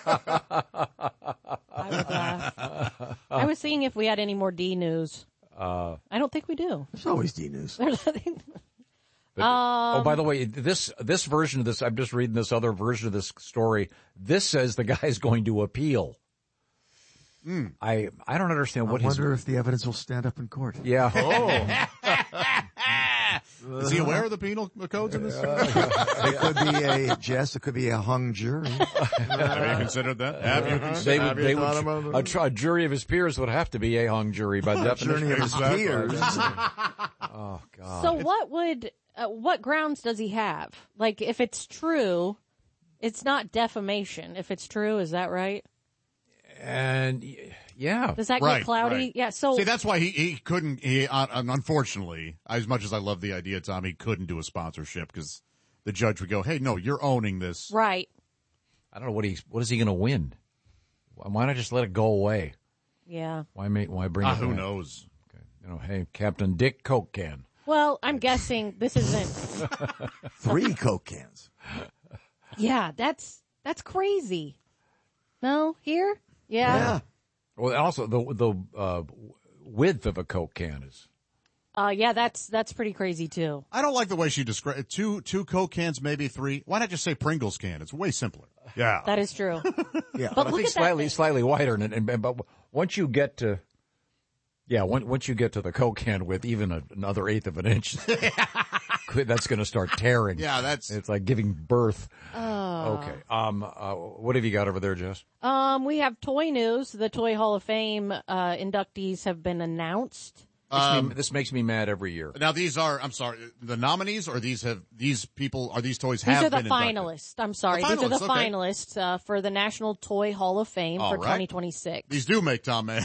[SPEAKER 3] I would laugh. I was seeing if we had any more D news.
[SPEAKER 2] Uh,
[SPEAKER 3] I don't think we do.
[SPEAKER 4] There's always D news.
[SPEAKER 3] There's nothing.
[SPEAKER 2] But,
[SPEAKER 3] Um,
[SPEAKER 2] oh, by the way, this this version of this, I'm just reading this other version of this story. This says the guy's going to appeal.
[SPEAKER 1] Mm.
[SPEAKER 2] I I don't understand
[SPEAKER 4] I
[SPEAKER 2] what
[SPEAKER 4] wonder
[SPEAKER 2] his.
[SPEAKER 4] if the evidence will stand up in court.
[SPEAKER 2] Yeah.
[SPEAKER 5] Oh.
[SPEAKER 1] Is he aware of the penal codes in this?
[SPEAKER 4] It could be a Jess. It could be a hung jury.
[SPEAKER 1] Have you considered that? Have you
[SPEAKER 2] They
[SPEAKER 1] considered?
[SPEAKER 2] would,
[SPEAKER 1] Have you
[SPEAKER 2] they
[SPEAKER 1] thought
[SPEAKER 2] would,
[SPEAKER 1] about
[SPEAKER 2] a, tr- a jury of his peers would have to be a hung jury by definition.
[SPEAKER 4] Jury of his peers.
[SPEAKER 2] Oh God!
[SPEAKER 3] So what would uh, what grounds does he have? Like, if it's true, it's not defamation. If it's true, is that right?
[SPEAKER 2] And y- yeah,
[SPEAKER 3] Does that
[SPEAKER 1] Right,
[SPEAKER 3] get cloudy?
[SPEAKER 1] right.
[SPEAKER 3] Yeah. So
[SPEAKER 1] See, that's why he, he couldn't, he, uh, unfortunately, as much as I love the idea, Tom, he couldn't do a sponsorship because the judge would go, hey, no, you're owning this.
[SPEAKER 3] right.
[SPEAKER 2] I don't know what he what is he going to win. Why not just let it go away?
[SPEAKER 3] Yeah.
[SPEAKER 2] Why make why bring
[SPEAKER 1] Ah,
[SPEAKER 2] it
[SPEAKER 1] who
[SPEAKER 2] back?
[SPEAKER 1] knows?
[SPEAKER 2] Okay. You know, hey, Captain Dick Coke can.
[SPEAKER 3] Well, I'm guessing this isn't.
[SPEAKER 4] Three Coke cans.
[SPEAKER 3] Yeah, that's that's crazy. No, here. Yeah.
[SPEAKER 4] Yeah.
[SPEAKER 2] Well, also the the uh, width of a Coke can is.
[SPEAKER 3] Uh, yeah, that's that's pretty crazy too.
[SPEAKER 1] I don't like the way she described two two Coke cans, maybe three. Why not just say Pringles can? It's way simpler. Yeah.
[SPEAKER 3] That is true.
[SPEAKER 4] Yeah.
[SPEAKER 3] But
[SPEAKER 2] I
[SPEAKER 3] look
[SPEAKER 2] think
[SPEAKER 3] at
[SPEAKER 2] slightly
[SPEAKER 3] that.
[SPEAKER 2] slightly wider, and, and, and but once you get to, yeah, once once you get to the Coke can with even a, another eighth of an inch, that's going to start tearing.
[SPEAKER 1] Yeah, that's.
[SPEAKER 2] It's like giving birth.
[SPEAKER 3] Oh.
[SPEAKER 2] Okay. Um. Uh, what have you got over there, Jess?
[SPEAKER 3] Um, we have toy news. The Toy Hall of Fame uh, inductees have been announced.
[SPEAKER 2] Makes
[SPEAKER 1] Um,
[SPEAKER 2] me, this makes me mad every year.
[SPEAKER 1] Now these are, I'm sorry, the nominees or these have, these people, are these toys
[SPEAKER 3] These
[SPEAKER 1] have
[SPEAKER 3] are the
[SPEAKER 1] been inducted?
[SPEAKER 3] finalists. I'm sorry.
[SPEAKER 1] The
[SPEAKER 3] These are the
[SPEAKER 1] finalists, okay.
[SPEAKER 3] finalists uh, for the National Toy Hall of Fame
[SPEAKER 1] All
[SPEAKER 3] for
[SPEAKER 1] right.
[SPEAKER 3] twenty twenty-six.
[SPEAKER 1] These do make Tom mad.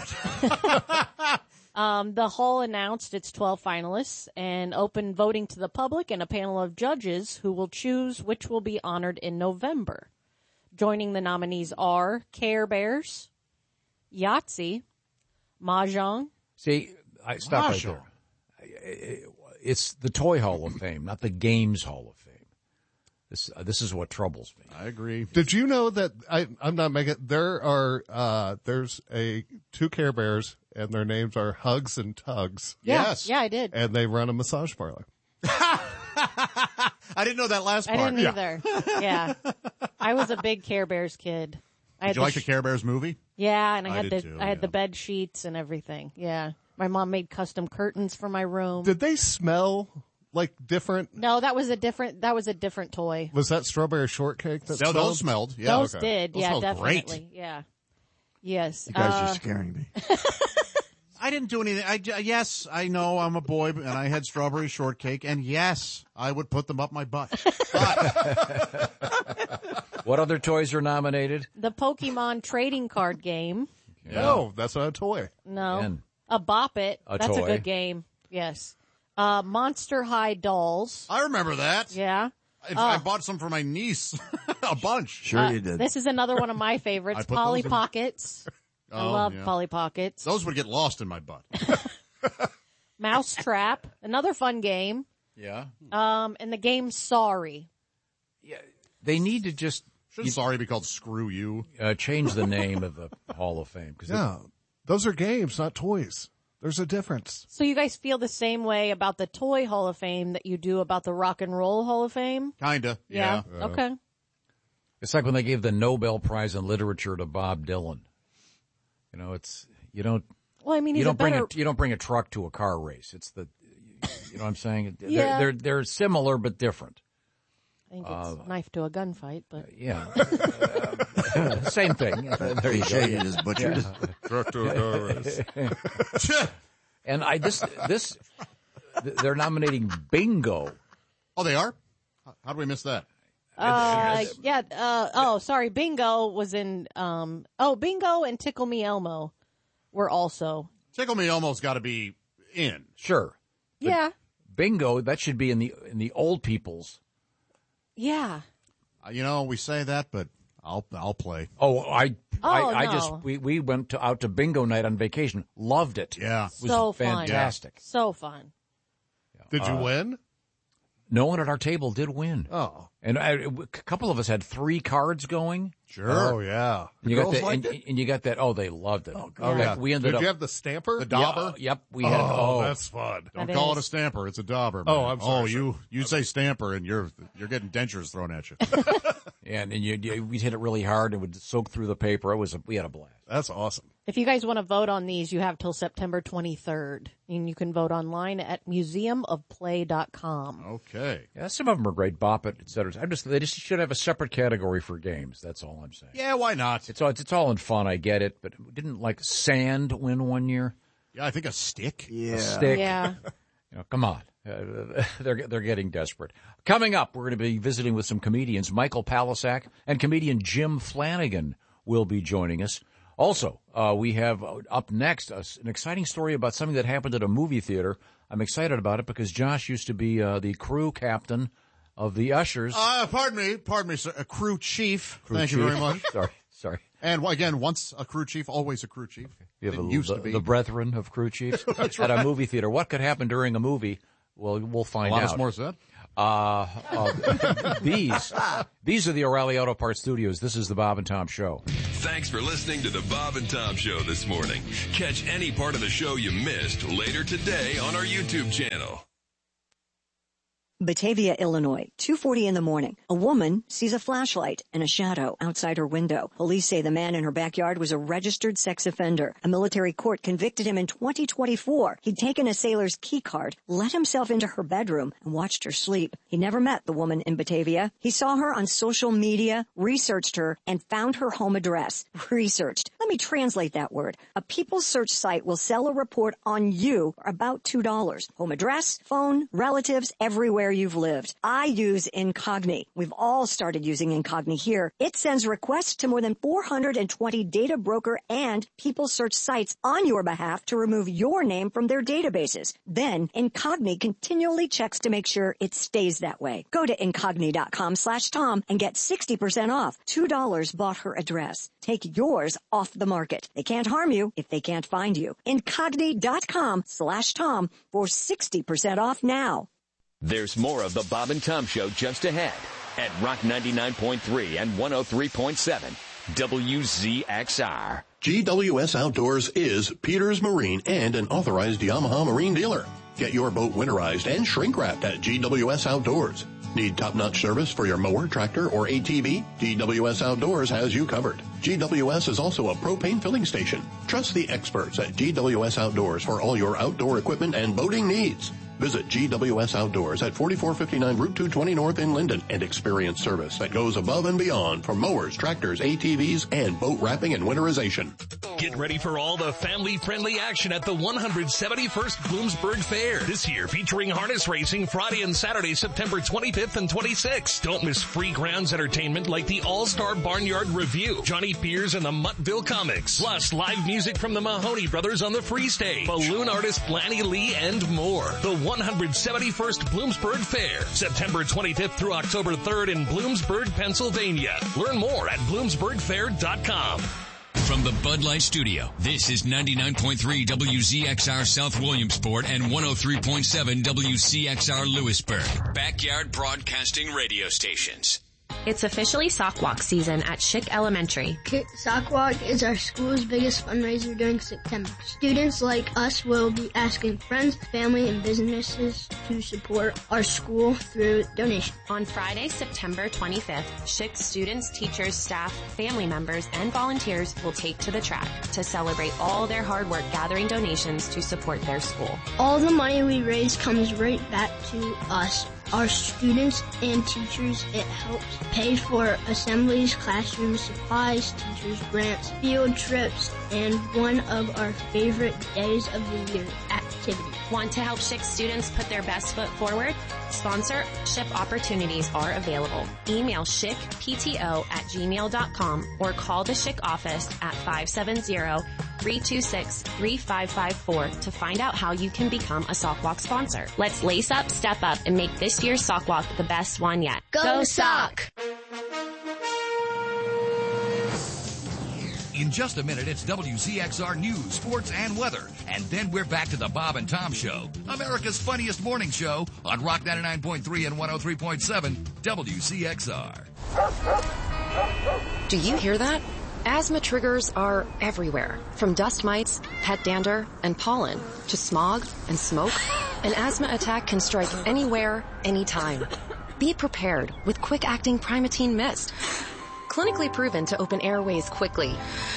[SPEAKER 3] Um, the hall announced its twelve finalists and opened voting to the public and a panel of judges who will choose which will be honored in November. Joining the nominees are Care Bears, Yahtzee, Mahjong.
[SPEAKER 2] See, I stop right
[SPEAKER 1] Mahjong.
[SPEAKER 2] there. It's the Toy Hall of Fame, not the Games Hall of Fame. This uh, this is what troubles me.
[SPEAKER 1] I agree.
[SPEAKER 5] Did you know that I, I'm not making? There are uh, there's a two Care Bears, and their names are Hugs and Tugs.
[SPEAKER 3] Yeah,
[SPEAKER 1] Yes.
[SPEAKER 3] yeah, I did.
[SPEAKER 5] And they run a massage parlor.
[SPEAKER 1] I didn't know that last
[SPEAKER 3] I
[SPEAKER 1] part.
[SPEAKER 3] didn't
[SPEAKER 1] Yeah.
[SPEAKER 3] either. Yeah. I was a big Care Bears kid. I had
[SPEAKER 1] Did you like
[SPEAKER 3] the
[SPEAKER 1] the Care Bears movie?
[SPEAKER 3] Yeah, and I,
[SPEAKER 1] I
[SPEAKER 3] had
[SPEAKER 1] did
[SPEAKER 3] the
[SPEAKER 1] too,
[SPEAKER 3] I had
[SPEAKER 1] yeah.
[SPEAKER 3] the bed sheets and everything. Yeah. My mom made custom curtains for my room.
[SPEAKER 5] Did they smell like different?
[SPEAKER 3] No, that was a different that was a different toy.
[SPEAKER 5] Was that strawberry shortcake? That
[SPEAKER 1] No,
[SPEAKER 5] smelled?
[SPEAKER 1] those smelled. Yeah.
[SPEAKER 3] Those
[SPEAKER 5] okay.
[SPEAKER 3] did.
[SPEAKER 1] Those
[SPEAKER 3] yeah,
[SPEAKER 1] smelled
[SPEAKER 3] definitely.
[SPEAKER 1] great.
[SPEAKER 3] Yeah. Yes.
[SPEAKER 4] You guys
[SPEAKER 3] Uh,
[SPEAKER 4] are scaring me.
[SPEAKER 1] I didn't do anything. I, yes, I know I'm a boy, and I had strawberry shortcake, and yes, I would put them up my butt. But
[SPEAKER 2] What other toys are nominated?
[SPEAKER 3] the Pokemon trading card game.
[SPEAKER 5] No, that's not a toy.
[SPEAKER 3] No.
[SPEAKER 2] And
[SPEAKER 3] A Bop It.
[SPEAKER 2] A
[SPEAKER 3] That's
[SPEAKER 2] toy.
[SPEAKER 3] a good game. Yes. Uh, Monster High Dolls.
[SPEAKER 1] I remember that.
[SPEAKER 3] Yeah.
[SPEAKER 1] In fact,
[SPEAKER 3] Oh.
[SPEAKER 1] I bought some for my niece, a bunch.
[SPEAKER 4] Sure
[SPEAKER 3] Uh,
[SPEAKER 4] you did.
[SPEAKER 3] This is another one of my favorites.
[SPEAKER 1] I put
[SPEAKER 3] Polly
[SPEAKER 1] those in-
[SPEAKER 3] Pockets. I
[SPEAKER 1] Oh,
[SPEAKER 3] love
[SPEAKER 1] yeah.
[SPEAKER 3] Polly Pockets.
[SPEAKER 1] Those would get lost in my butt.
[SPEAKER 3] Mouse Trap. Another fun game.
[SPEAKER 2] yeah,
[SPEAKER 3] Um, and the game Sorry.
[SPEAKER 2] they need to just
[SPEAKER 1] Shouldn't sorry be called Screw You?
[SPEAKER 2] uh, change the name of the Hall of Fame because
[SPEAKER 5] Yeah, those are games, not toys. There's a difference.
[SPEAKER 3] So you guys feel the same way about the Toy Hall of Fame that you do about the Rock and Roll Hall of Fame?
[SPEAKER 1] Kinda. Yeah.
[SPEAKER 3] Okay.
[SPEAKER 2] it's like when they gave the Nobel Prize in Literature to Bob Dylan. You know, it's you don't
[SPEAKER 3] Well, I mean,
[SPEAKER 2] you
[SPEAKER 3] he's
[SPEAKER 2] don't
[SPEAKER 3] a better.
[SPEAKER 2] bring a you don't bring a truck to a car race. It's the you know what I'm saying. They're-
[SPEAKER 3] Yeah.
[SPEAKER 2] they're, they're similar but different.
[SPEAKER 3] I think it's
[SPEAKER 2] uh,
[SPEAKER 3] knife to a gunfight, but
[SPEAKER 2] Yeah, same thing. There you go.
[SPEAKER 4] Cliche is butchered.
[SPEAKER 5] Truck to a car race.
[SPEAKER 2] And I this this they're nominating Bingo.
[SPEAKER 1] Oh, they are? How do we miss that?
[SPEAKER 3] uh, yeah. Uh, oh, sorry. Bingo was in. Um, oh, Bingo and Tickle Me Elmo were also.
[SPEAKER 1] Tickle Me Elmo's got to be in.
[SPEAKER 2] Sure,
[SPEAKER 3] Yeah.
[SPEAKER 2] Bingo that should be in the in the old people's.
[SPEAKER 3] Yeah.
[SPEAKER 1] Uh, You know, we say that, but I'll I'll play.
[SPEAKER 2] Oh, I
[SPEAKER 3] Oh,
[SPEAKER 2] I, I
[SPEAKER 3] no.
[SPEAKER 2] just we, we went to, out to bingo night on vacation. Loved it.
[SPEAKER 1] Yeah.
[SPEAKER 2] It was
[SPEAKER 3] So fun.
[SPEAKER 2] fantastic.
[SPEAKER 3] So fun.
[SPEAKER 5] Did you
[SPEAKER 2] Uh,
[SPEAKER 5] win?
[SPEAKER 2] No one at our table did win.
[SPEAKER 5] Oh,
[SPEAKER 2] And I, a couple of us had three cards going.
[SPEAKER 5] Sure. Oh, yeah.
[SPEAKER 2] And you
[SPEAKER 5] The
[SPEAKER 2] got
[SPEAKER 5] girls
[SPEAKER 2] that,
[SPEAKER 5] liked
[SPEAKER 2] and,
[SPEAKER 5] it?
[SPEAKER 2] and you got that. Oh, they loved it.
[SPEAKER 5] Oh,
[SPEAKER 2] In
[SPEAKER 5] yeah.
[SPEAKER 2] fact, we ended
[SPEAKER 5] Did
[SPEAKER 2] up.
[SPEAKER 5] you have the stamper?
[SPEAKER 1] The dauber?
[SPEAKER 2] Yeah, yep, we had.
[SPEAKER 5] Oh,
[SPEAKER 2] Oh,
[SPEAKER 5] that's fun.
[SPEAKER 1] Don't
[SPEAKER 3] That
[SPEAKER 1] call
[SPEAKER 3] is.
[SPEAKER 1] it a stamper. It's a dauber, man.
[SPEAKER 5] Oh, I'm sorry,
[SPEAKER 1] Oh,
[SPEAKER 5] sir.
[SPEAKER 1] you, you say stamper and you're, you're getting dentures thrown at you.
[SPEAKER 2] and and you, you we'd hit it really hard and would soak through the paper. It was a, we had a blast.
[SPEAKER 5] That's awesome.
[SPEAKER 3] If you guys want to vote on these, you have till September twenty-third. And you can vote online at museum of play dot com.
[SPEAKER 1] Okay.
[SPEAKER 2] Yeah, some of them are great. Bop It, et cetera. I'm just they just should have a separate category for games. That's all I'm saying.
[SPEAKER 1] Yeah, why not?
[SPEAKER 2] It's all it's, it's all in fun. I get it, but didn't like sand win one year?
[SPEAKER 1] Yeah, I think a stick.
[SPEAKER 4] Yeah.
[SPEAKER 2] A stick.
[SPEAKER 3] Yeah.
[SPEAKER 2] You know, come on. Uh, they're they're getting desperate. Coming up, we're going to be visiting with some comedians. Michael Palisak and comedian Jim Flanagan will be joining us. Also, uh, we have uh, up next uh, an exciting story about something that happened at a movie theater. I'm excited about it because Josh used to be uh, the crew captain of the Ushers.
[SPEAKER 1] Uh, pardon me, pardon me, sir. A crew chief.
[SPEAKER 2] Crew
[SPEAKER 1] Thank
[SPEAKER 2] chief.
[SPEAKER 1] you very much.
[SPEAKER 2] Sorry, sorry.
[SPEAKER 1] And well, again, once a crew chief, always a crew chief.
[SPEAKER 2] You have
[SPEAKER 1] Didn't
[SPEAKER 2] a,
[SPEAKER 1] used
[SPEAKER 2] the,
[SPEAKER 1] to be.
[SPEAKER 2] the brethren of crew chiefs
[SPEAKER 1] That's
[SPEAKER 2] at
[SPEAKER 1] right.
[SPEAKER 2] a movie theater. What could happen during a movie? Well, we'll find
[SPEAKER 1] Alanis
[SPEAKER 2] out.
[SPEAKER 1] Morissette.
[SPEAKER 2] Uh, uh, these, these are the O'Reilly Auto Parts Studios. This is the Bob and Tom Show.
[SPEAKER 7] Thanks for listening to the Bob and Tom Show this morning. Catch any part of the show you missed later today on our YouTube channel.
[SPEAKER 8] Batavia, Illinois, two forty in the morning. A woman sees a flashlight and a shadow outside her window. Police say the man in her backyard was a registered sex offender. A military court convicted him in twenty twenty-four. He'd taken a sailor's key card, let himself into her bedroom, and watched her sleep. He never met the woman in Batavia. He saw her on social media, researched her, and found her home address. Researched. Let me translate that word. A People Search site will sell a report on you for about two dollars. Home address, phone, relatives, everywhere you've lived. I use Incogni. We've all started using Incogni here. It sends requests to more than four hundred twenty data broker and People Search sites on your behalf to remove your name from their databases. Then Incogni continually checks to make sure it stays that way. Go to Incogni.com slash Tom and get sixty percent off. two dollars bought her address. Take yours off the market. They can't harm you if they can't find you. Incogni.com slash Tom for sixty percent off now.
[SPEAKER 10] There's more of the Bob and Tom Show just ahead at Rock ninety-nine point three and one oh three point seven W Z X R.
[SPEAKER 11] G W S Outdoors is Peters Marine and an authorized Yamaha marine dealer. Get your boat winterized and shrink wrapped at G W S Outdoors. Need top-notch service for your mower, tractor, or A T V? G W S Outdoors has you covered. G W S is also a propane filling station. Trust the experts at G W S Outdoors for all your outdoor equipment and boating needs. Visit G W S Outdoors at forty-four fifty-nine Route two twenty North in Linden and experience service that goes above and beyond for mowers, tractors, A T Vs, and boat wrapping and winterization.
[SPEAKER 24] Get ready for all the family-friendly action at the one hundred seventy-first Bloomsburg Fair. This year featuring harness racing Friday and Saturday, September twenty-fifth and twenty-sixth. Don't miss free grounds entertainment like the All-Star Barnyard Review, Johnny Pierce and the Muttville Comics, plus live music from the Mahoney Brothers on the free stage, balloon artist Blanny Lee, and more. The one hundred seventy-first Bloomsburg Fair, September twenty-fifth through October third in Bloomsburg, Pennsylvania. Learn more at bloomsburg fair dot com.
[SPEAKER 23] From the Bud Light Studio, this is ninety-nine point three W Z X R South Williamsport and one oh three point seven W C X R Lewisburg. Backyard Broadcasting Radio Stations.
[SPEAKER 15] It's officially Sock Walk season at Schick Elementary.
[SPEAKER 25] Sock Walk is our school's biggest fundraiser during September. Students like us will be asking friends, family, and businesses to support our school through donations.
[SPEAKER 15] On Friday, September twenty-fifth, Schick students, teachers, staff, family members, and volunteers will take to the track to celebrate all their hard work gathering donations to support their school.
[SPEAKER 25] All the money we raise comes right back to us, our students and teachers. It helps pay for assemblies, classroom supplies, teachers' grants, field trips, and one of our favorite days of the year, activities.
[SPEAKER 15] Want to help Schick students put their best foot forward? Sponsorship opportunities are available. Email schickpto at gmail dot com or call the Schick office at five seven zero, three two six, three five five four to find out how you can become a Sock Walk sponsor. Let's lace up, step up, and make this year's Sock Walk the best one yet.
[SPEAKER 25] Go Sock!
[SPEAKER 12] In just a minute, it's W Z X R News, Sports, and Weather. And then we're back to the Bob and Tom Show, America's funniest morning show on Rock ninety-nine point three and one oh three point seven W Z X R.
[SPEAKER 13] Do you hear that? Asthma triggers are everywhere, from dust mites, pet dander, and pollen, to smog and smoke. An asthma attack can strike anywhere, anytime. Be prepared with quick-acting Primatene Mist. Clinically proven to open airways quickly.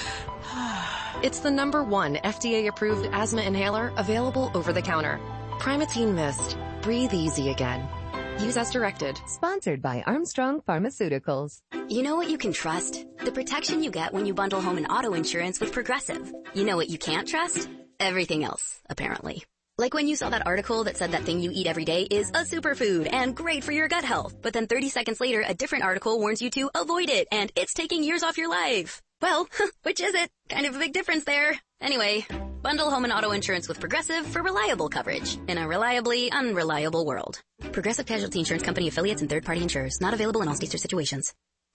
[SPEAKER 13] It's the number one F D A-approved asthma inhaler available over the counter. Primatene Mist. Breathe easy again. Use as directed.
[SPEAKER 18] Sponsored by Armstrong Pharmaceuticals.
[SPEAKER 14] You know what you can trust? The protection you get when you bundle home and auto insurance with Progressive. You know what you can't trust? Everything else, apparently. Like when you saw that article that said that thing you eat every day is a superfood and great for your gut health. But then thirty seconds later, a different article warns you to avoid it and it's taking years off your life. Well, which is it? Kind of a big difference there. Anyway, bundle home and auto insurance with Progressive for reliable coverage in a reliably unreliable world. Progressive Casualty Insurance Company affiliates and third-party insurers. Not available in all states or situations.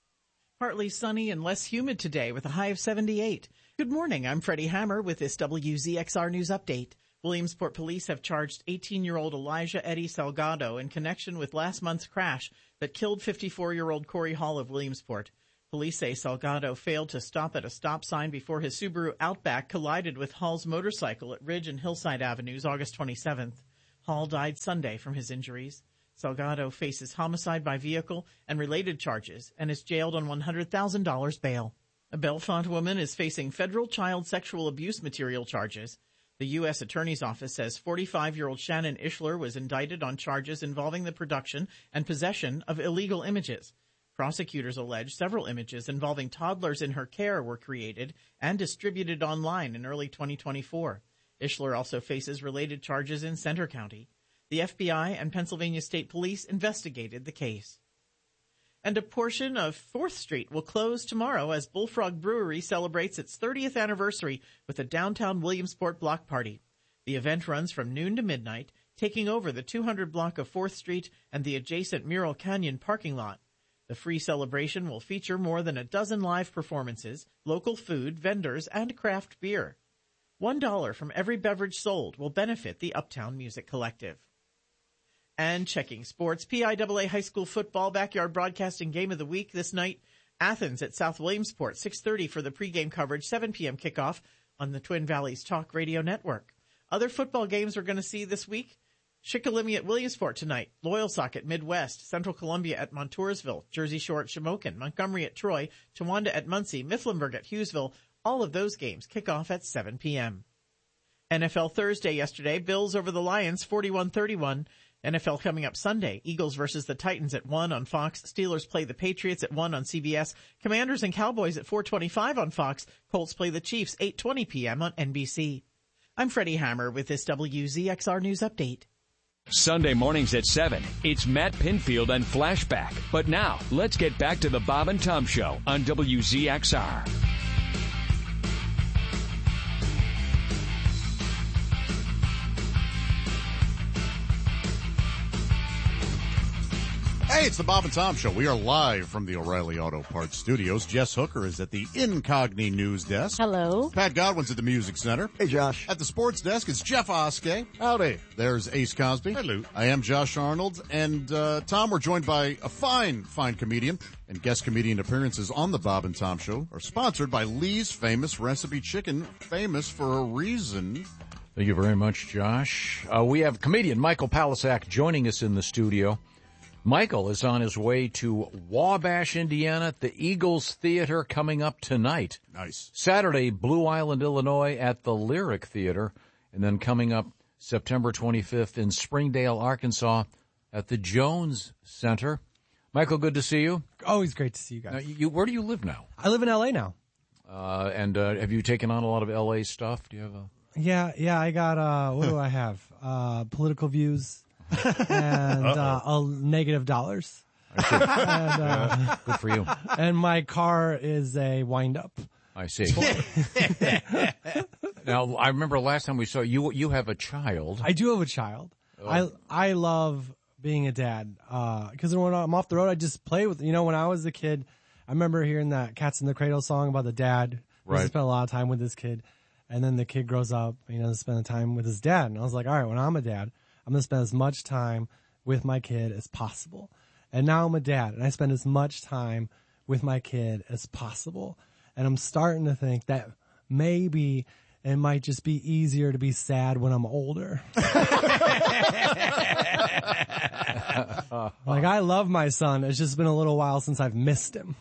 [SPEAKER 16] Partly sunny and less humid today with a high of seventy-eight. Good morning. I'm Freddie Hammer with this W Z X R News Update. Williamsport police have charged eighteen-year-old Elijah Eddie Salgado in connection with last month's crash that killed fifty-four-year-old Corey Hall of Williamsport. Police say Salgado failed to stop at a stop sign before his Subaru Outback collided with Hall's motorcycle at Ridge and Hillside Avenues August twenty-seventh. Hall died Sunday from his injuries. Salgado faces homicide by vehicle and related charges and is jailed on one hundred thousand dollars bail. A Bellefonte woman is facing federal child sexual abuse material charges. The U S Attorney's Office says forty-five-year-old Shannon Ishler was indicted on charges involving the production and possession of illegal images. Prosecutors allege several images involving toddlers in her care were created and distributed online in early twenty twenty-four. Ishler also faces related charges in Centre County. The F B I and Pennsylvania State Police investigated the case. And a portion of fourth Street will close tomorrow as Bullfrog Brewery celebrates its thirtieth anniversary with a downtown Williamsport block party. The event runs from noon to midnight, taking over the two hundred block of fourth Street and the adjacent Mural Canyon parking lot. The free celebration will feature more than a dozen live performances, local food, vendors, and craft beer. One dollar from every beverage sold will benefit the Uptown Music Collective. And checking sports, P I A A High School Football Backyard Broadcasting Game of the Week this night. Athens at South Williamsport, six thirty for the pregame coverage, seven p.m. kickoff on the Twin Valleys Talk Radio Network. Other football games we're going to see this week. Shikellamy at Williamsport tonight, Loyalsock at Midwest, Central Columbia at Montoursville, Jersey Shore at Shamokin, Montgomery at Troy, Towanda at Muncie, Mifflinburg at Hughesville. All of those games kick off at seven p.m. N F L Thursday yesterday, Bills over the Lions forty-one thirty-one. N F L coming up Sunday, Eagles versus the Titans at one on Fox. Steelers play the Patriots at one on C B S. Commanders and Cowboys at four twenty-five on Fox. Colts play the Chiefs eight twenty p.m. on N B C. I'm Freddie Hammer with this W Z X R News Update.
[SPEAKER 23] Sunday mornings at seven, it's Matt Pinfield and Flashback. But now, let's get back to the Bob and Tom Show on W Z X R.
[SPEAKER 1] Hey, it's the Bob and Tom Show. We are live from the O'Reilly Auto Parts Studios. Jess Hooker is at the Incogni News Desk.
[SPEAKER 3] Hello.
[SPEAKER 1] Pat Godwin's at the Music Center.
[SPEAKER 4] Hey, Josh.
[SPEAKER 1] At the Sports Desk, it's Jeff Oskey.
[SPEAKER 5] Howdy.
[SPEAKER 1] There's Ace Cosby.
[SPEAKER 5] Hello.
[SPEAKER 1] I am Josh Arnold. And, uh, Tom, we're joined by a fine, fine comedian. And guest comedian appearances on the Bob and Tom Show are sponsored by Lee's Famous Recipe Chicken, famous for a reason.
[SPEAKER 2] Thank you very much, Josh. Uh, we have comedian Michael Palasak joining us in the studio. Michael is on his way to Wabash, Indiana, at the Eagles Theater coming up tonight.
[SPEAKER 1] Nice.
[SPEAKER 2] Saturday, Blue Island, Illinois, at the Lyric Theater. And then coming up September twenty-fifth in Springdale, Arkansas, at the Jones Center. Michael, good to see you.
[SPEAKER 17] Always great to see you guys.
[SPEAKER 2] Now, you, where do you live now?
[SPEAKER 17] I live in L A now.
[SPEAKER 2] Uh, and uh, have you taken on a lot of L A stuff? Do you have a...
[SPEAKER 17] Yeah, yeah, I got, uh, what do I have? Uh, political views. and uh, a negative dollars.
[SPEAKER 2] and, uh, Good for you.
[SPEAKER 17] And my car is a wind-up.
[SPEAKER 2] I see. Now, I remember last time we saw you. You have a child.
[SPEAKER 17] I do have a child. Oh. I I love being a dad because uh, when I'm off the road, I just play with. You know, when I was a kid, I remember hearing that "Cats in the Cradle" song about the dad He
[SPEAKER 2] Right.
[SPEAKER 17] spent a lot of time with his kid. And then the kid grows up, you know, spending time with his dad. And I was like, all right, when I'm a dad, I'm going to spend as much time with my kid as possible. And now I'm a dad, and I spend as much time with my kid as possible. And I'm starting to think that maybe it might just be easier to be sad when I'm older. Like, I love my son. It's just been a little while since I've missed him.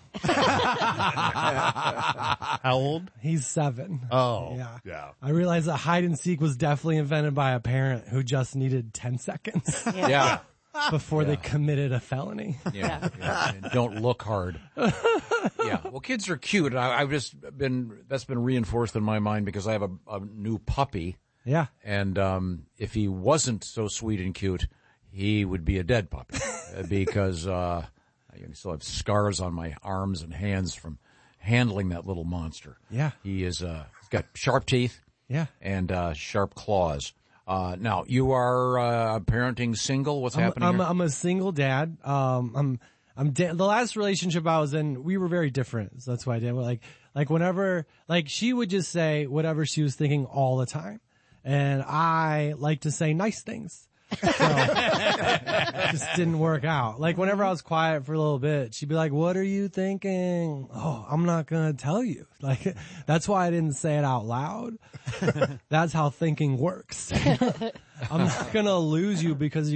[SPEAKER 5] How old?
[SPEAKER 17] He's seven.
[SPEAKER 5] Oh,
[SPEAKER 17] yeah.
[SPEAKER 5] yeah.
[SPEAKER 17] I realized that hide and seek was definitely invented by a parent who just needed ten seconds.
[SPEAKER 2] Yeah. Yeah.
[SPEAKER 17] Before
[SPEAKER 2] Yeah.
[SPEAKER 17] they committed a felony.
[SPEAKER 2] Yeah, yeah. And don't look hard. Yeah. Well, kids are cute. I, I've just been, that's been reinforced in my mind because I have a, a new puppy.
[SPEAKER 17] Yeah.
[SPEAKER 2] And, um, if he wasn't so sweet and cute, he would be a dead puppy because, uh, I still have scars on my arms and hands from handling that little monster.
[SPEAKER 17] Yeah.
[SPEAKER 2] He is, uh, he's got sharp teeth.
[SPEAKER 17] Yeah.
[SPEAKER 2] And, uh, sharp claws. Uh, now you are, uh, parenting single. What's
[SPEAKER 17] I'm,
[SPEAKER 2] happening
[SPEAKER 17] I'm,
[SPEAKER 2] here?
[SPEAKER 17] I'm a single dad. Um, I'm, I'm da- the last relationship I was in, we were very different. So that's why I did. Like, like whenever, like she would just say whatever she was thinking all the time. And I like to say nice things. So it just didn't work out. Like whenever I was quiet for a little bit, she'd be like, what are you thinking? Oh, I'm not going to tell you. Like, that's why I didn't say it out loud. That's how thinking works. I'm not going to lose you because you